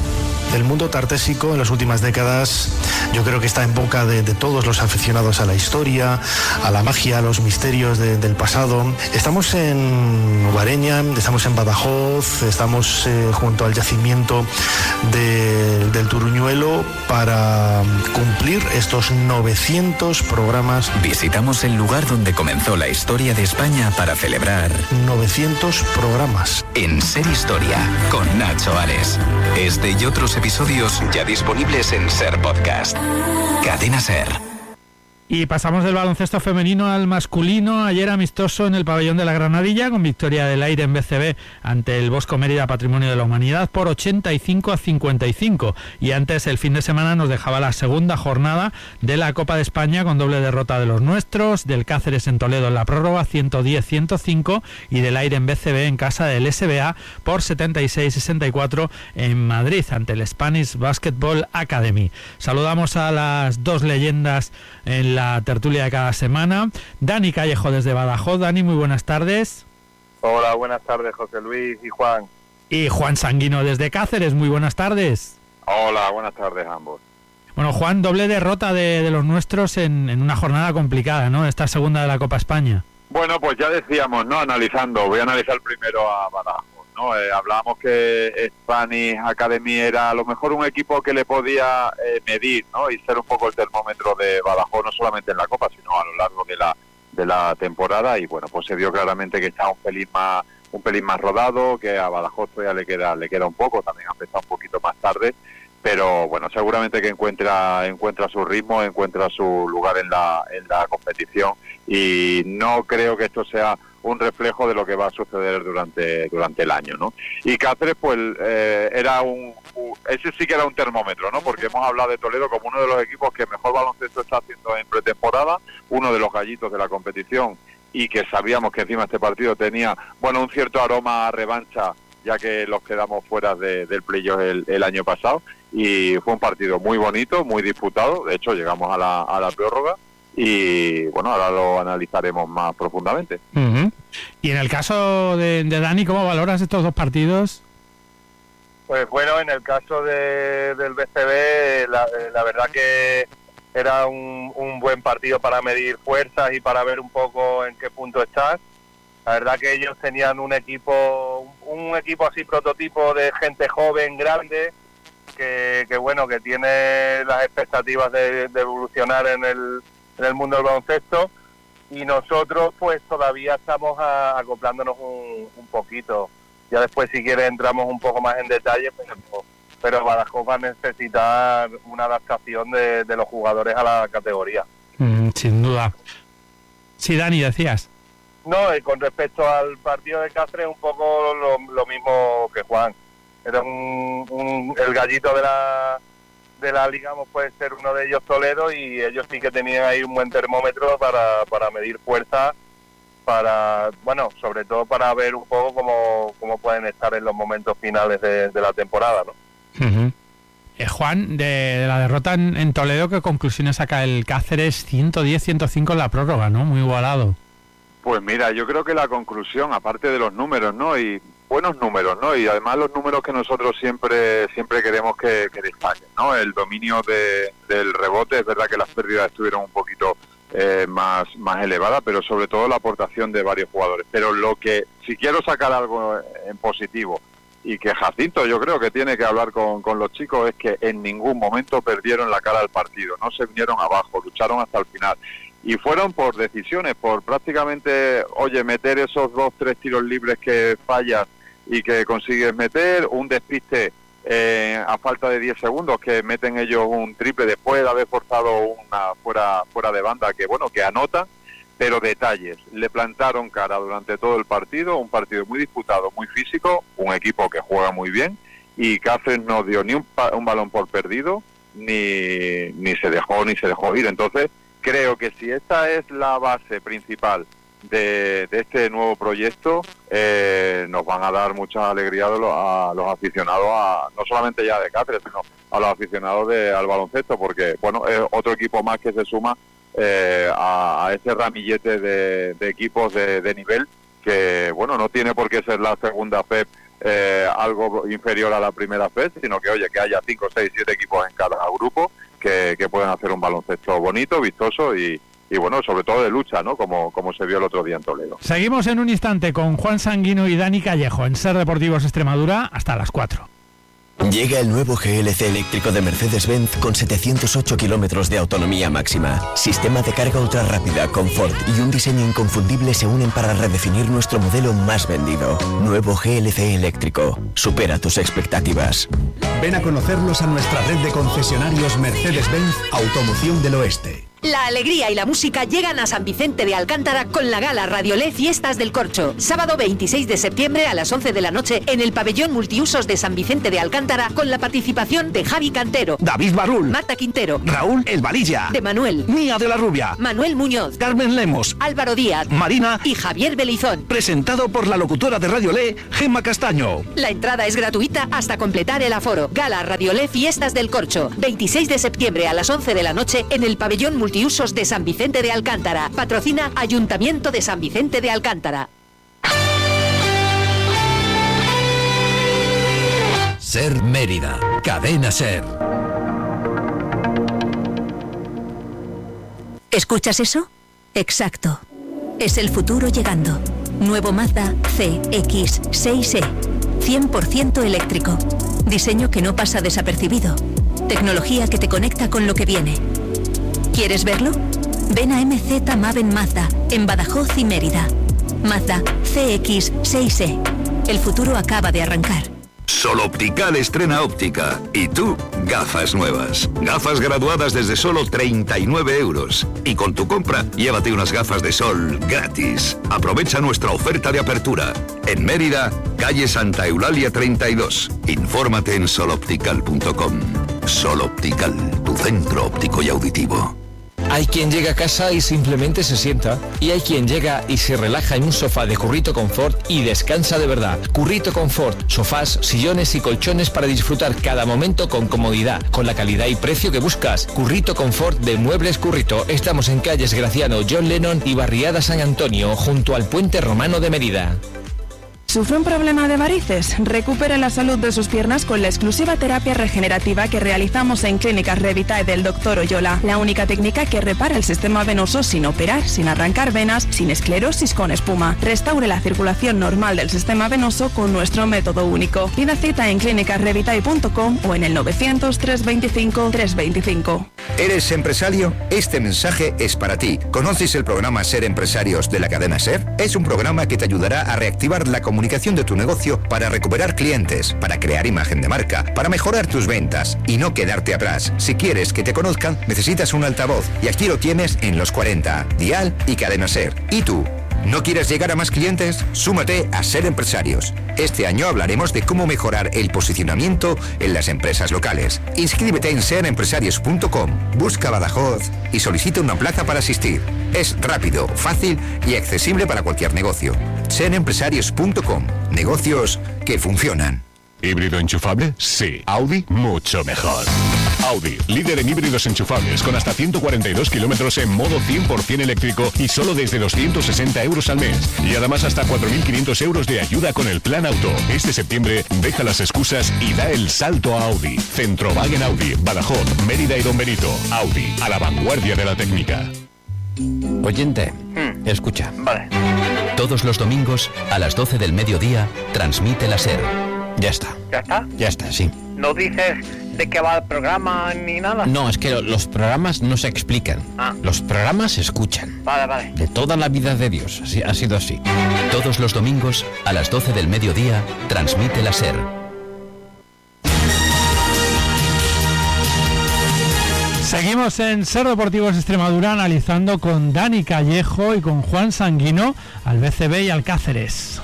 El mundo tartésico en las últimas décadas yo creo que está en boca de todos los aficionados a la historia, a la magia, a los misterios del pasado. Estamos en Guareña, estamos en Badajoz, estamos junto al yacimiento del Turuñuelo para cumplir estos 900 programas. Visitamos el lugar donde comenzó la historia de España para celebrar 900 programas. En Ser Historia, con Nacho Ares. Este y otros episodios ya disponibles en Ser Podcast. Cadena Ser. Y pasamos del baloncesto femenino al masculino. Ayer amistoso en el pabellón de la Granadilla, con victoria del Aire en BCB ante el Bosco Mérida Patrimonio de la Humanidad por 85-55. Y antes, el fin de semana, nos dejaba la segunda jornada de la Copa de España, con doble derrota de los nuestros, del Cáceres en Toledo en la prórroga 110-105 y del Aire en BCB en casa del SBA por 76-64 en Madrid ante el Spanish Basketball Academy. Saludamos a las dos leyendas en la tertulia de cada semana. Dani Callejo desde Badajoz. Dani, muy buenas tardes. Hola, buenas tardes, José Luis y Juan. Y Juan Sanguino desde Cáceres, muy buenas tardes. Hola, buenas tardes a ambos. Bueno, Juan, doble derrota de los nuestros en una jornada complicada, ¿no? Esta segunda de la Copa España. Bueno, pues ya decíamos, ¿no? Voy a analizar primero a Badajoz, ¿no? Hablábamos que Spanish Academy era a lo mejor un equipo que le podía medir, ¿no? Y ser un poco el termómetro de Badajoz, no solamente en la Copa, sino a lo largo de la temporada. Y bueno, pues se vio claramente que está un pelín más rodado, que a Badajoz todavía le queda un poco, también ha empezado un poquito más tarde. Pero bueno, seguramente que encuentra su ritmo, encuentra su lugar en la competición, y no creo que esto sea un reflejo de lo que va a suceder durante el año, ¿no? Y Cáceres, pues ese sí que era un termómetro, ¿no? Porque hemos hablado de Toledo como uno de los equipos que mejor baloncesto está haciendo en pretemporada, uno de los gallitos de la competición, y que sabíamos que encima este partido tenía, bueno, un cierto aroma a revancha, ya que los quedamos fuera del playoff el año pasado, y fue un partido muy bonito, muy disputado. De hecho, llegamos a la prórroga, y bueno, ahora lo analizaremos más profundamente. Uh-huh. Y en el caso de Dani, ¿cómo valoras estos dos partidos? Pues bueno, en el caso del BCB, la verdad que era un buen partido para medir fuerzas y para ver un poco en qué punto estás. La verdad que ellos tenían un equipo así prototipo de gente joven, grande, que bueno, que tiene las expectativas de evolucionar en el mundo del baloncesto, y nosotros pues todavía estamos acoplándonos un poquito. Ya después, si quieres, entramos un poco más en detalle, pero Badajoz va a necesitar una adaptación de los jugadores a la categoría. Sin duda. Sí, Dani, decías. No, con respecto al partido de Cáceres, un poco lo mismo que Juan. Era el gallito de la liga, puede ser uno de ellos Toledo, y ellos sí que tenían ahí un buen termómetro para medir fuerza, sobre todo para ver un poco cómo pueden estar en los momentos finales de la temporada, ¿no? Uh-huh. Juan, de la derrota en Toledo, ¿qué conclusiones saca el Cáceres? 110-105 en la prórroga, ¿no? Muy igualado. Pues mira, yo creo que la conclusión, aparte de los números, ¿no? Y buenos números, ¿no? Y además los números que nosotros siempre queremos que destaquen, ¿no? El dominio del rebote. Es verdad que las pérdidas estuvieron un poquito más elevadas, pero sobre todo la aportación de varios jugadores. Pero si quiero sacar algo en positivo, y que Jacinto yo creo que tiene que hablar con los chicos, es que en ningún momento perdieron la cara al partido, no se vinieron abajo, lucharon hasta el final. Y fueron por decisiones, por prácticamente, meter esos 2-3 tiros libres que fallas y que consigues meter, un despiste a falta de 10 segundos que meten ellos un triple después de haber forzado una fuera de banda, que anotan, pero detalles. Le plantaron cara durante todo el partido, un partido muy disputado, muy físico, un equipo que juega muy bien, y Cáceres no dio ni un balón por perdido, ni se dejó ir. Entonces, creo que si esta es la base principal de este nuevo proyecto, nos van a dar mucha alegría a los aficionados, no solamente ya de Cáceres, sino a los aficionados al baloncesto, porque es otro equipo más que se suma a ese ramillete de equipos de nivel, que no tiene por qué ser la segunda FEP algo inferior a la primera vez, sino que, oye, que haya 5, 6, 7 equipos en cada grupo que puedan hacer un baloncesto bonito, vistoso y bueno, sobre todo de lucha, ¿no? Como se vio el otro día en Toledo. Seguimos en un instante con Juan Sanguino y Dani Callejo en Ser Deportivos Extremadura hasta las 4. Llega el nuevo GLC eléctrico de Mercedes-Benz con 708 kilómetros de autonomía máxima. Sistema de carga ultra rápida, confort y un diseño inconfundible se unen para redefinir nuestro modelo más vendido. Nuevo GLC eléctrico. Supera tus expectativas. Ven a conocerlos a nuestra red de concesionarios Mercedes-Benz Automoción del Oeste. La alegría y la música llegan a San Vicente de Alcántara con la gala Radiolé Fiestas del Corcho. Sábado 26 de septiembre a las 11 de la noche en el pabellón multiusos de San Vicente de Alcántara con la participación de Javi Cantero, David Barrul, Marta Quintero, Raúl El Valilla, de Manuel, Mía de la Rubia, Manuel Muñoz, Carmen Lemos, Álvaro Díaz, Marina y Javier Belizón. Presentado por la locutora de Radiolé, Gemma Castaño. La entrada es gratuita hasta completar el aforo. Gala Radiolé Fiestas del Corcho. 26 de septiembre a las 11 de la noche en el pabellón multiusos de San Vicente de Alcántara. Patrocina Ayuntamiento de San Vicente de Alcántara. Ser Mérida. Cadena Ser. ¿Escuchas eso? Exacto. Es el futuro llegando. Nuevo Mazda CX-6e. 100% eléctrico. Diseño que no pasa desapercibido. Tecnología que te conecta con lo que viene. ¿Quieres verlo? Ven a MZ Maven Mazda, en Badajoz y Mérida. Mazda CX-6e. El futuro acaba de arrancar. Sol Optical estrena óptica. Y tú, gafas nuevas. Gafas graduadas desde solo 39 euros. Y con tu compra, llévate unas gafas de sol gratis. Aprovecha nuestra oferta de apertura. En Mérida, calle Santa Eulalia 32. Infórmate en soloptical.com. Sol Optical, tu centro óptico y auditivo. Hay quien llega a casa y simplemente se sienta. Y hay quien llega y se relaja en un sofá de Currito Confort y descansa de verdad. Currito Confort, sofás, sillones y colchones para disfrutar cada momento con comodidad, con la calidad y precio que buscas. Currito Confort de Muebles Currito. Estamos en calles Graciano, John Lennon y Barriada San Antonio, junto al Puente Romano de Mérida. ¿Sufre un problema de varices? Recupere la salud de sus piernas con la exclusiva terapia regenerativa que realizamos en Clínicas Revitae del Dr. Oyola. La única técnica que repara el sistema venoso sin operar, sin arrancar venas, sin esclerosis con espuma. Restaure la circulación normal del sistema venoso con nuestro método único. Pida cita en clínicasrevitae.com o en el 900 325 325. ¿Eres empresario? Este mensaje es para ti. ¿Conoces el programa Ser Empresarios de la cadena Ser? Es un programa que te ayudará a reactivar la comunicación de tu negocio para recuperar clientes, para crear imagen de marca, para mejorar tus ventas y no quedarte atrás. Si quieres que te conozcan, necesitas un altavoz y aquí lo tienes en Los 40, Dial y Cadena Ser. ¿Y tú? ¿No quieres llegar a más clientes? Súmate a Ser Empresarios. Este año hablaremos de cómo mejorar el posicionamiento en las empresas locales. Inscríbete en serempresarios.com, busca Badajoz y solicita una plaza para asistir. Es rápido, fácil y accesible para cualquier negocio. serempresarios.com, negocios que funcionan. ¿Híbrido enchufable? Sí. Audi, mucho mejor. Audi, líder en híbridos enchufables, con hasta 142 kilómetros en modo 100% eléctrico y solo desde 260 euros al mes. Y además hasta 4.500 euros de ayuda con el plan auto. Este septiembre, deja las excusas y da el salto a Audi. Centrowagen Audi, Badajoz, Mérida y Don Benito. Audi, a la vanguardia de la técnica. Oyente, escucha. Vale. Todos los domingos, a las 12 del mediodía, transmite la SER. Ya está. ¿Ya está? Ya está, sí. ¿No dices de qué va el programa ni nada? No, es que los programas no se explican. Los programas se escuchan. Vale. De toda la vida de Dios, así, ha sido así. Todos los domingos, a las 12 del mediodía, transmite la SER. Seguimos en Ser Deportivos Extremadura analizando con Dani Callejo y con Juan Sanguino al BCB y al Cáceres.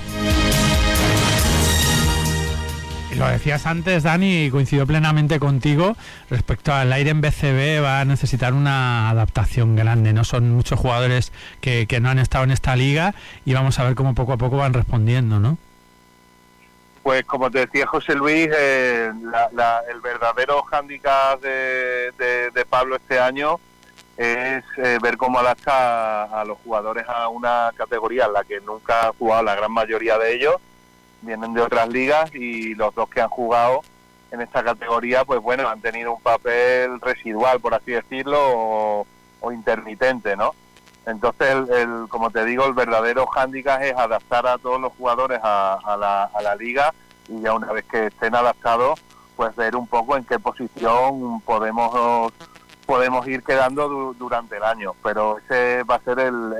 Lo decías antes, Dani, y coincido plenamente contigo respecto al aire en BCB. Va a necesitar una adaptación grande, ¿no? Son muchos jugadores que no han estado en esta liga y vamos a ver cómo poco a poco van respondiendo, ¿no? Pues como te decía José Luis, el verdadero hándicap de Pablo este año es ver cómo adapta a los jugadores a una categoría en la que nunca ha jugado la gran mayoría de ellos, vienen de otras ligas, y los dos que han jugado en esta categoría, pues bueno, han tenido un papel residual, por así decirlo, o intermitente, ¿no? Entonces, como te digo, el verdadero hándicap es adaptar a todos los jugadores a la liga, y ya una vez que estén adaptados, pues ver un poco en qué posición podemos ir quedando durante el año. Pero ese va a ser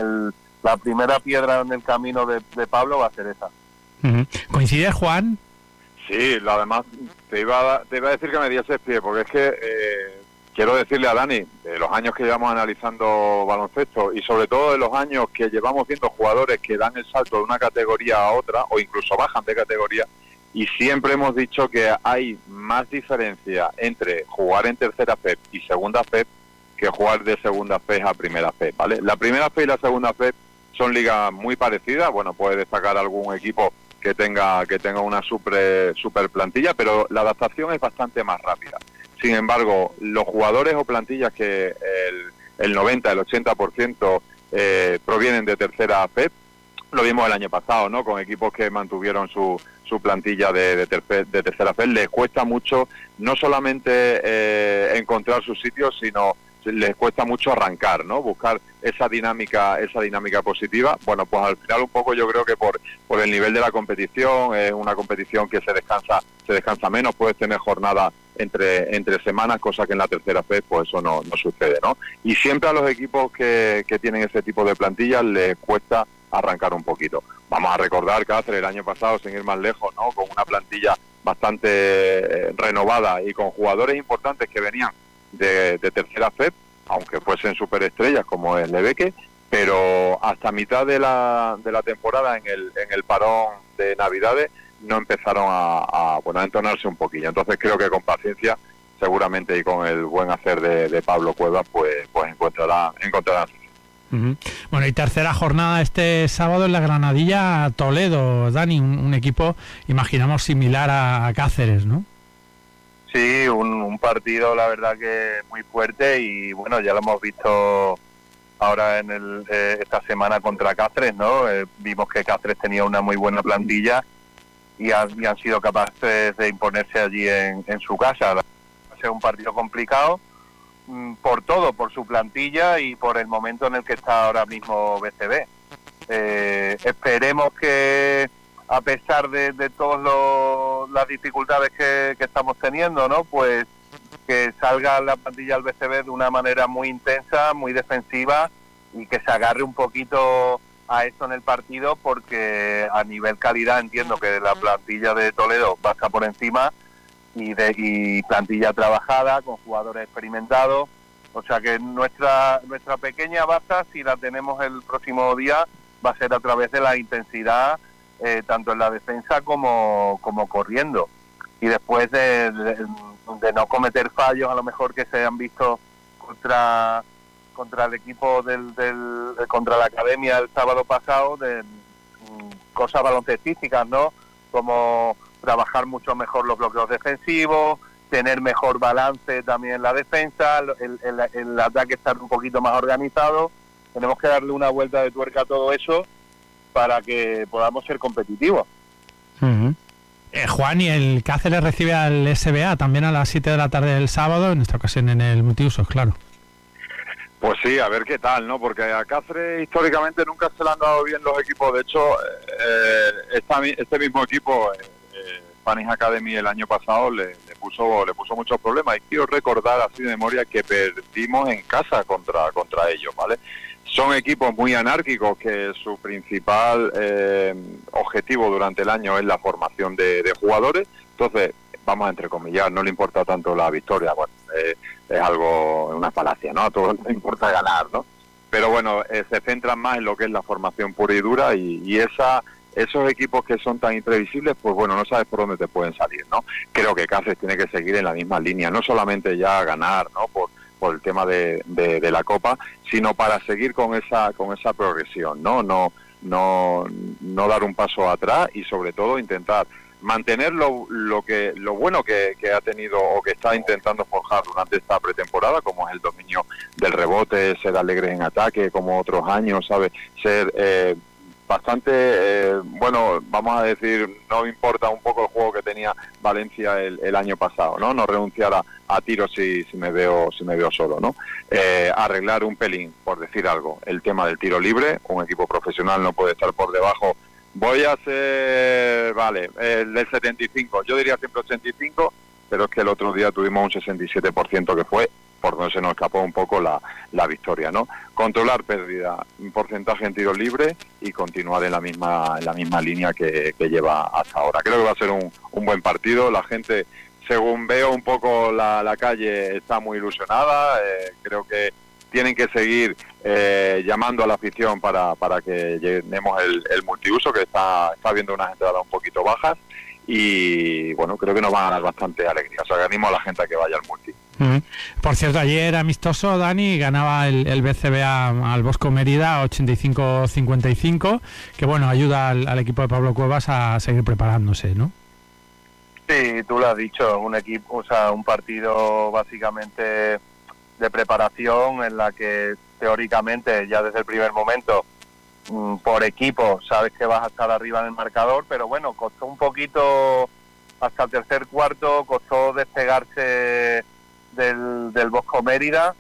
la primera piedra en el camino de Pablo, va a ser esa. ¿Coincide, Juan? Sí, además te iba a decir que me diese pie, porque es que quiero decirle a Dani, de los años que llevamos analizando baloncesto, y sobre todo de los años que llevamos viendo jugadores que dan el salto de una categoría a otra, o incluso bajan de categoría, y siempre hemos dicho que hay más diferencia entre jugar en tercera FEP y segunda FEP que jugar de segunda FEP a primera FEP, ¿vale? La primera FEP y la segunda FEP son ligas muy parecidas. Bueno, puede destacar algún equipo que tenga una super plantilla, pero la adaptación es bastante más rápida. Sin embargo, los jugadores o plantillas que el 90, el 80% provienen de tercera FEP, lo vimos el año pasado, ¿no? Con equipos que mantuvieron su plantilla de tercera FEP, les cuesta mucho no solamente encontrar sus sitios, sino les cuesta mucho arrancar, ¿no? Buscar esa dinámica positiva. Bueno, pues al final un poco yo creo que por el nivel de la competición, es una competición que se descansa menos, puedes tener jornadas entre semanas, cosa que en la tercera FEP pues eso no sucede, ¿no? Y siempre a los equipos que tienen ese tipo de plantillas les cuesta arrancar un poquito. Vamos a recordar Cáceres el año pasado, sin ir más lejos, ¿no? Con una plantilla bastante renovada y con jugadores importantes que venían de tercera FEP, aunque fuesen superestrellas como el Lebeque, pero hasta mitad de la temporada, en el parón de Navidades, no empezaron a entonarse un poquillo. Entonces creo que con paciencia, seguramente, y con el buen hacer de Pablo Cuevas, pues encontrarán. Bueno, y tercera jornada este sábado en la Granadilla Toledo, Dani, un equipo, imaginamos, similar a Cáceres, ¿no? Sí, un partido, la verdad, que muy fuerte, y bueno, ya lo hemos visto ahora en esta semana contra Cáceres, ¿no? Vimos que Cáceres tenía una muy buena plantilla y han sido capaces de imponerse allí en su casa. Va a ser un partido complicado por todo, por su plantilla y por el momento en el que está ahora mismo BCB. Esperemos que, a pesar de todas las dificultades que estamos teniendo, ¿no? Pues que salga la plantilla del BCB de una manera muy intensa, muy defensiva, y que se agarre un poquito a esto en el partido, porque a nivel calidad entiendo que la plantilla de Toledo va a estar por encima, y plantilla trabajada, con jugadores experimentados. O sea que nuestra pequeña baza, si la tenemos el próximo día, va a ser a través de la intensidad, tanto en la defensa como corriendo, y después de no cometer fallos a lo mejor que se han visto contra el equipo contra la Academia el sábado pasado, de cosas baloncestísticas, ¿no? Como trabajar mucho mejor los bloqueos defensivos, tener mejor balance también en la defensa, el ataque estar un poquito más organizado. Tenemos que darle una vuelta de tuerca a todo eso para que podamos ser competitivos. Juan, y el Cáceres recibe al SBA también a las 7 de la tarde del sábado, en esta ocasión en el multiusos, claro. Pues sí, a ver qué tal, ¿no? Porque a Cáceres históricamente nunca se le han dado bien los equipos. De hecho, este mismo equipo, Spanish Academy, el año pasado le puso muchos problemas. Y quiero recordar así de memoria que perdimos en casa contra ellos, ¿vale? Son equipos muy anárquicos, que su principal objetivo durante el año es la formación de jugadores. Entonces, vamos a entrecomillar, no le importa tanto la victoria. Bueno, es algo, una falacia, ¿no? A todos les importa ganar, ¿no? Pero bueno, se centran más en lo que es la formación pura y dura, y esos equipos que son tan imprevisibles, pues bueno, no sabes por dónde te pueden salir, ¿no? Creo que Cáceres tiene que seguir en la misma línea, no solamente ya ganar, ¿no? Por el tema de la Copa, sino para seguir con esa progresión, ¿no? No dar un paso atrás, y sobre todo intentar mantener lo bueno que ha tenido o que está intentando forjar durante esta pretemporada, como es el dominio del rebote, ser alegres en ataque como otros años, ¿sabes? Ser bastante, bueno, vamos a decir, no importa un poco el juego que tenía Valencia el año pasado, ¿no? No renunciar a tiros si me veo solo, ¿no? Arreglar un pelín, por decir algo, el tema del tiro libre. Un equipo profesional no puede estar por debajo. Voy a ser, vale, el del 75, yo diría siempre 85, pero es que el otro día tuvimos un 67% que fue por donde se nos escapó un poco la victoria, ¿no? Controlar pérdida, un porcentaje en tiros libres y continuar en la misma línea que lleva hasta ahora. Creo que va a ser un buen partido. La gente, según veo un poco la calle, está muy ilusionada. Creo que tienen que seguir llamando a la afición para que llenemos el multiuso, que está habiendo unas entradas un poquito bajas. Y bueno, creo que nos va a dar bastante alegría. O sea, que animo a la gente a que vaya al multi. Por cierto, ayer amistoso, Dani, ganaba el BCB al Bosco Mérida 85-55, que bueno, ayuda al equipo de Pablo Cuevas a seguir preparándose, ¿no? Sí, tú lo has dicho, un equipo, o sea, un partido básicamente de preparación en la que teóricamente ya desde el primer momento por equipo sabes que vas a estar arriba en el marcador, pero bueno, costó un poquito hasta el tercer cuarto, costó despegarse del Bosco Mérida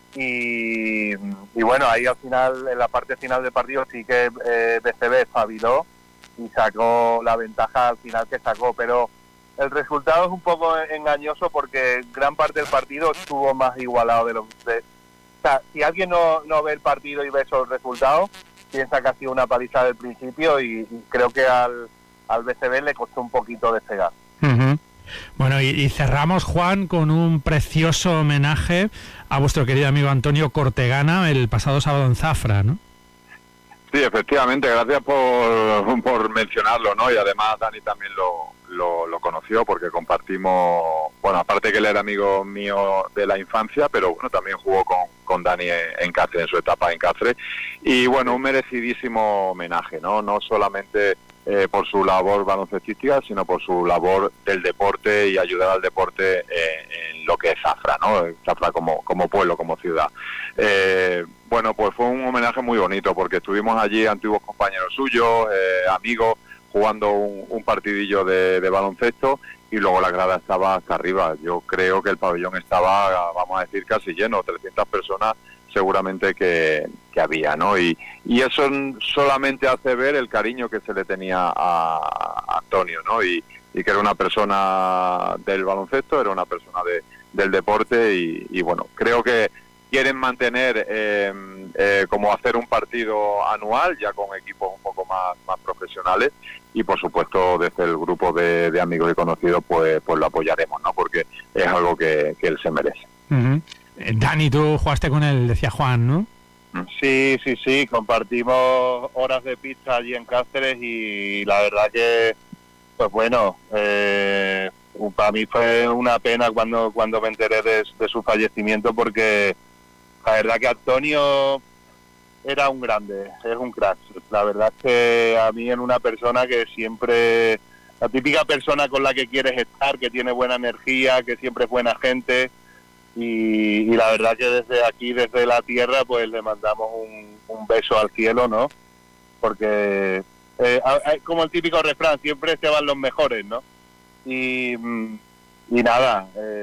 y bueno, ahí al final, en la parte final del partido sí que BCB espabiló y sacó la ventaja al final que sacó, pero el resultado es un poco engañoso porque gran parte del partido estuvo más igualado o sea, si alguien no ve el partido y ve esos resultados, piensa que ha sido una paliza del principio y creo que al BCB le costó un poquito despegar. Bueno, y cerramos, Juan, con un precioso homenaje a vuestro querido amigo Antonio Cortegana el pasado sábado en Zafra, ¿no? Sí, efectivamente, gracias por mencionarlo, ¿no? Y además Dani también lo conoció porque compartimos, bueno, aparte que él era amigo mío de la infancia, pero bueno, también jugó con Dani en Cáceres, en su etapa en Cáceres. Y bueno, un merecidísimo homenaje, ¿no? No solamente por su labor baloncestística, sino por su labor del deporte y ayudar al deporte en lo que es Zafra, ¿no? Zafra como pueblo, como ciudad. Bueno, pues fue un homenaje muy bonito porque estuvimos allí, antiguos compañeros suyos, amigos, jugando un partidillo de baloncesto y luego la grada estaba hasta arriba. Yo creo que el pabellón estaba, vamos a decir, casi lleno, 300 personas seguramente que había, ¿no? Y eso solamente hace ver el cariño que se le tenía a Antonio, ¿no? Y que era una persona del baloncesto, era una persona del deporte y bueno, creo que quieren mantener como hacer un partido anual ya con equipos un poco más profesionales y por supuesto desde el grupo de amigos y conocidos pues lo apoyaremos, ¿no? Porque es algo que él se merece. Dani, tú jugaste con él, decía Juan, ¿no? Sí, compartimos horas de pista allí en Cáceres y la verdad que, pues bueno, para mí fue una pena cuando me enteré de su fallecimiento porque la verdad que Antonio era un grande, es un crack. La verdad es que a mí es una persona que siempre, la típica persona con la que quieres estar, que tiene buena energía, que siempre es buena gente. Y la verdad que desde aquí, desde la tierra, pues le mandamos un beso al cielo, ¿no? Porque como el típico refrán, siempre se van los mejores, ¿no? Y nada,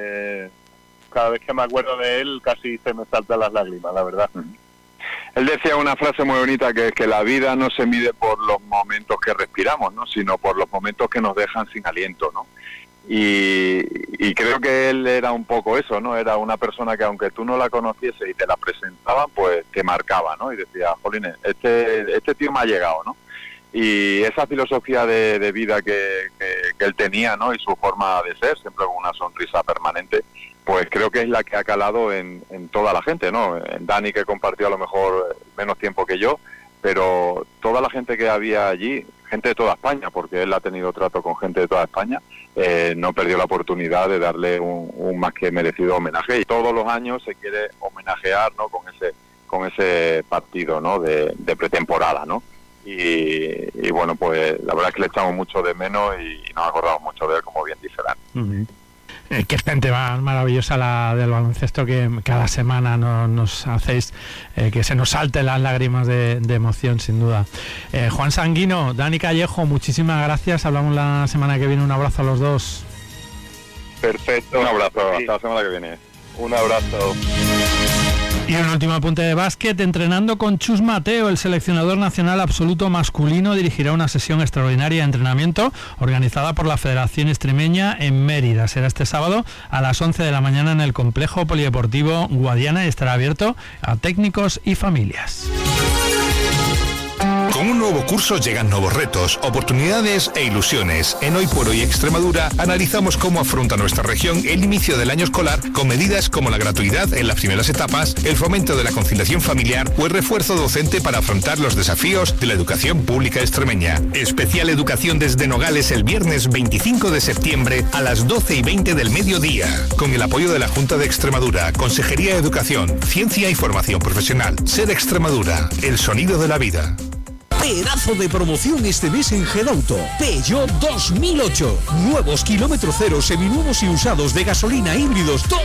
cada vez que me acuerdo de él casi se me saltan las lágrimas, la verdad. Él decía una frase muy bonita que es que la vida no se mide por los momentos que respiramos, ¿no? Sino por los momentos que nos dejan sin aliento, ¿no? Y creo que él era un poco eso, ¿no? Era una persona que aunque tú no la conocieses y te la presentaban, pues te marcaba, ¿no? Y decía, jolines, este tío me ha llegado, ¿no? Y esa filosofía de vida que él tenía, ¿no? Y su forma de ser, siempre con una sonrisa permanente, pues creo que es la que ha calado en toda la gente, ¿no? En Dani, que compartió a lo mejor menos tiempo que yo, pero toda la gente que había allí, gente de toda España, porque él ha tenido trato con gente de toda España, no perdió la oportunidad de darle un más que merecido homenaje. Y todos los años se quiere homenajear, ¿no? con ese partido, ¿no? de pretemporada, ¿no? Y bueno, pues la verdad es que le echamos mucho de menos y nos acordamos mucho de él, como bien dice Dani. Qué gente maravillosa la del baloncesto, que cada semana nos hacéis que se nos salten las lágrimas de emoción, sin duda. Juan Sanguino, Dani Callejo, muchísimas gracias. Hablamos la semana que viene. Un abrazo a los dos. Perfecto. Un abrazo. Hasta la semana que viene. Un abrazo. Y un último apunte de básquet. Entrenando con Chus Mateo, el seleccionador nacional absoluto masculino dirigirá una sesión extraordinaria de entrenamiento organizada por la Federación Extremeña en Mérida. Será este sábado a las 11 de la mañana en el complejo polideportivo Guadiana y estará abierto a técnicos y familias. Con un nuevo curso llegan nuevos retos, oportunidades e ilusiones. En Hoy por Hoy Extremadura analizamos cómo afronta nuestra región el inicio del año escolar con medidas como la gratuidad en las primeras etapas, el fomento de la conciliación familiar o el refuerzo docente para afrontar los desafíos de la educación pública extremeña. Especial educación desde Nogales el viernes 25 de septiembre a las 12:20 del mediodía. Con el apoyo de la Junta de Extremadura, Consejería de Educación, Ciencia y Formación Profesional. SER Extremadura, el sonido de la vida. Pedazo de promoción este mes en Gedauto. Peugeot 2008. Nuevos kilómetro cero, seminuevos y usados de gasolina, híbridos, todo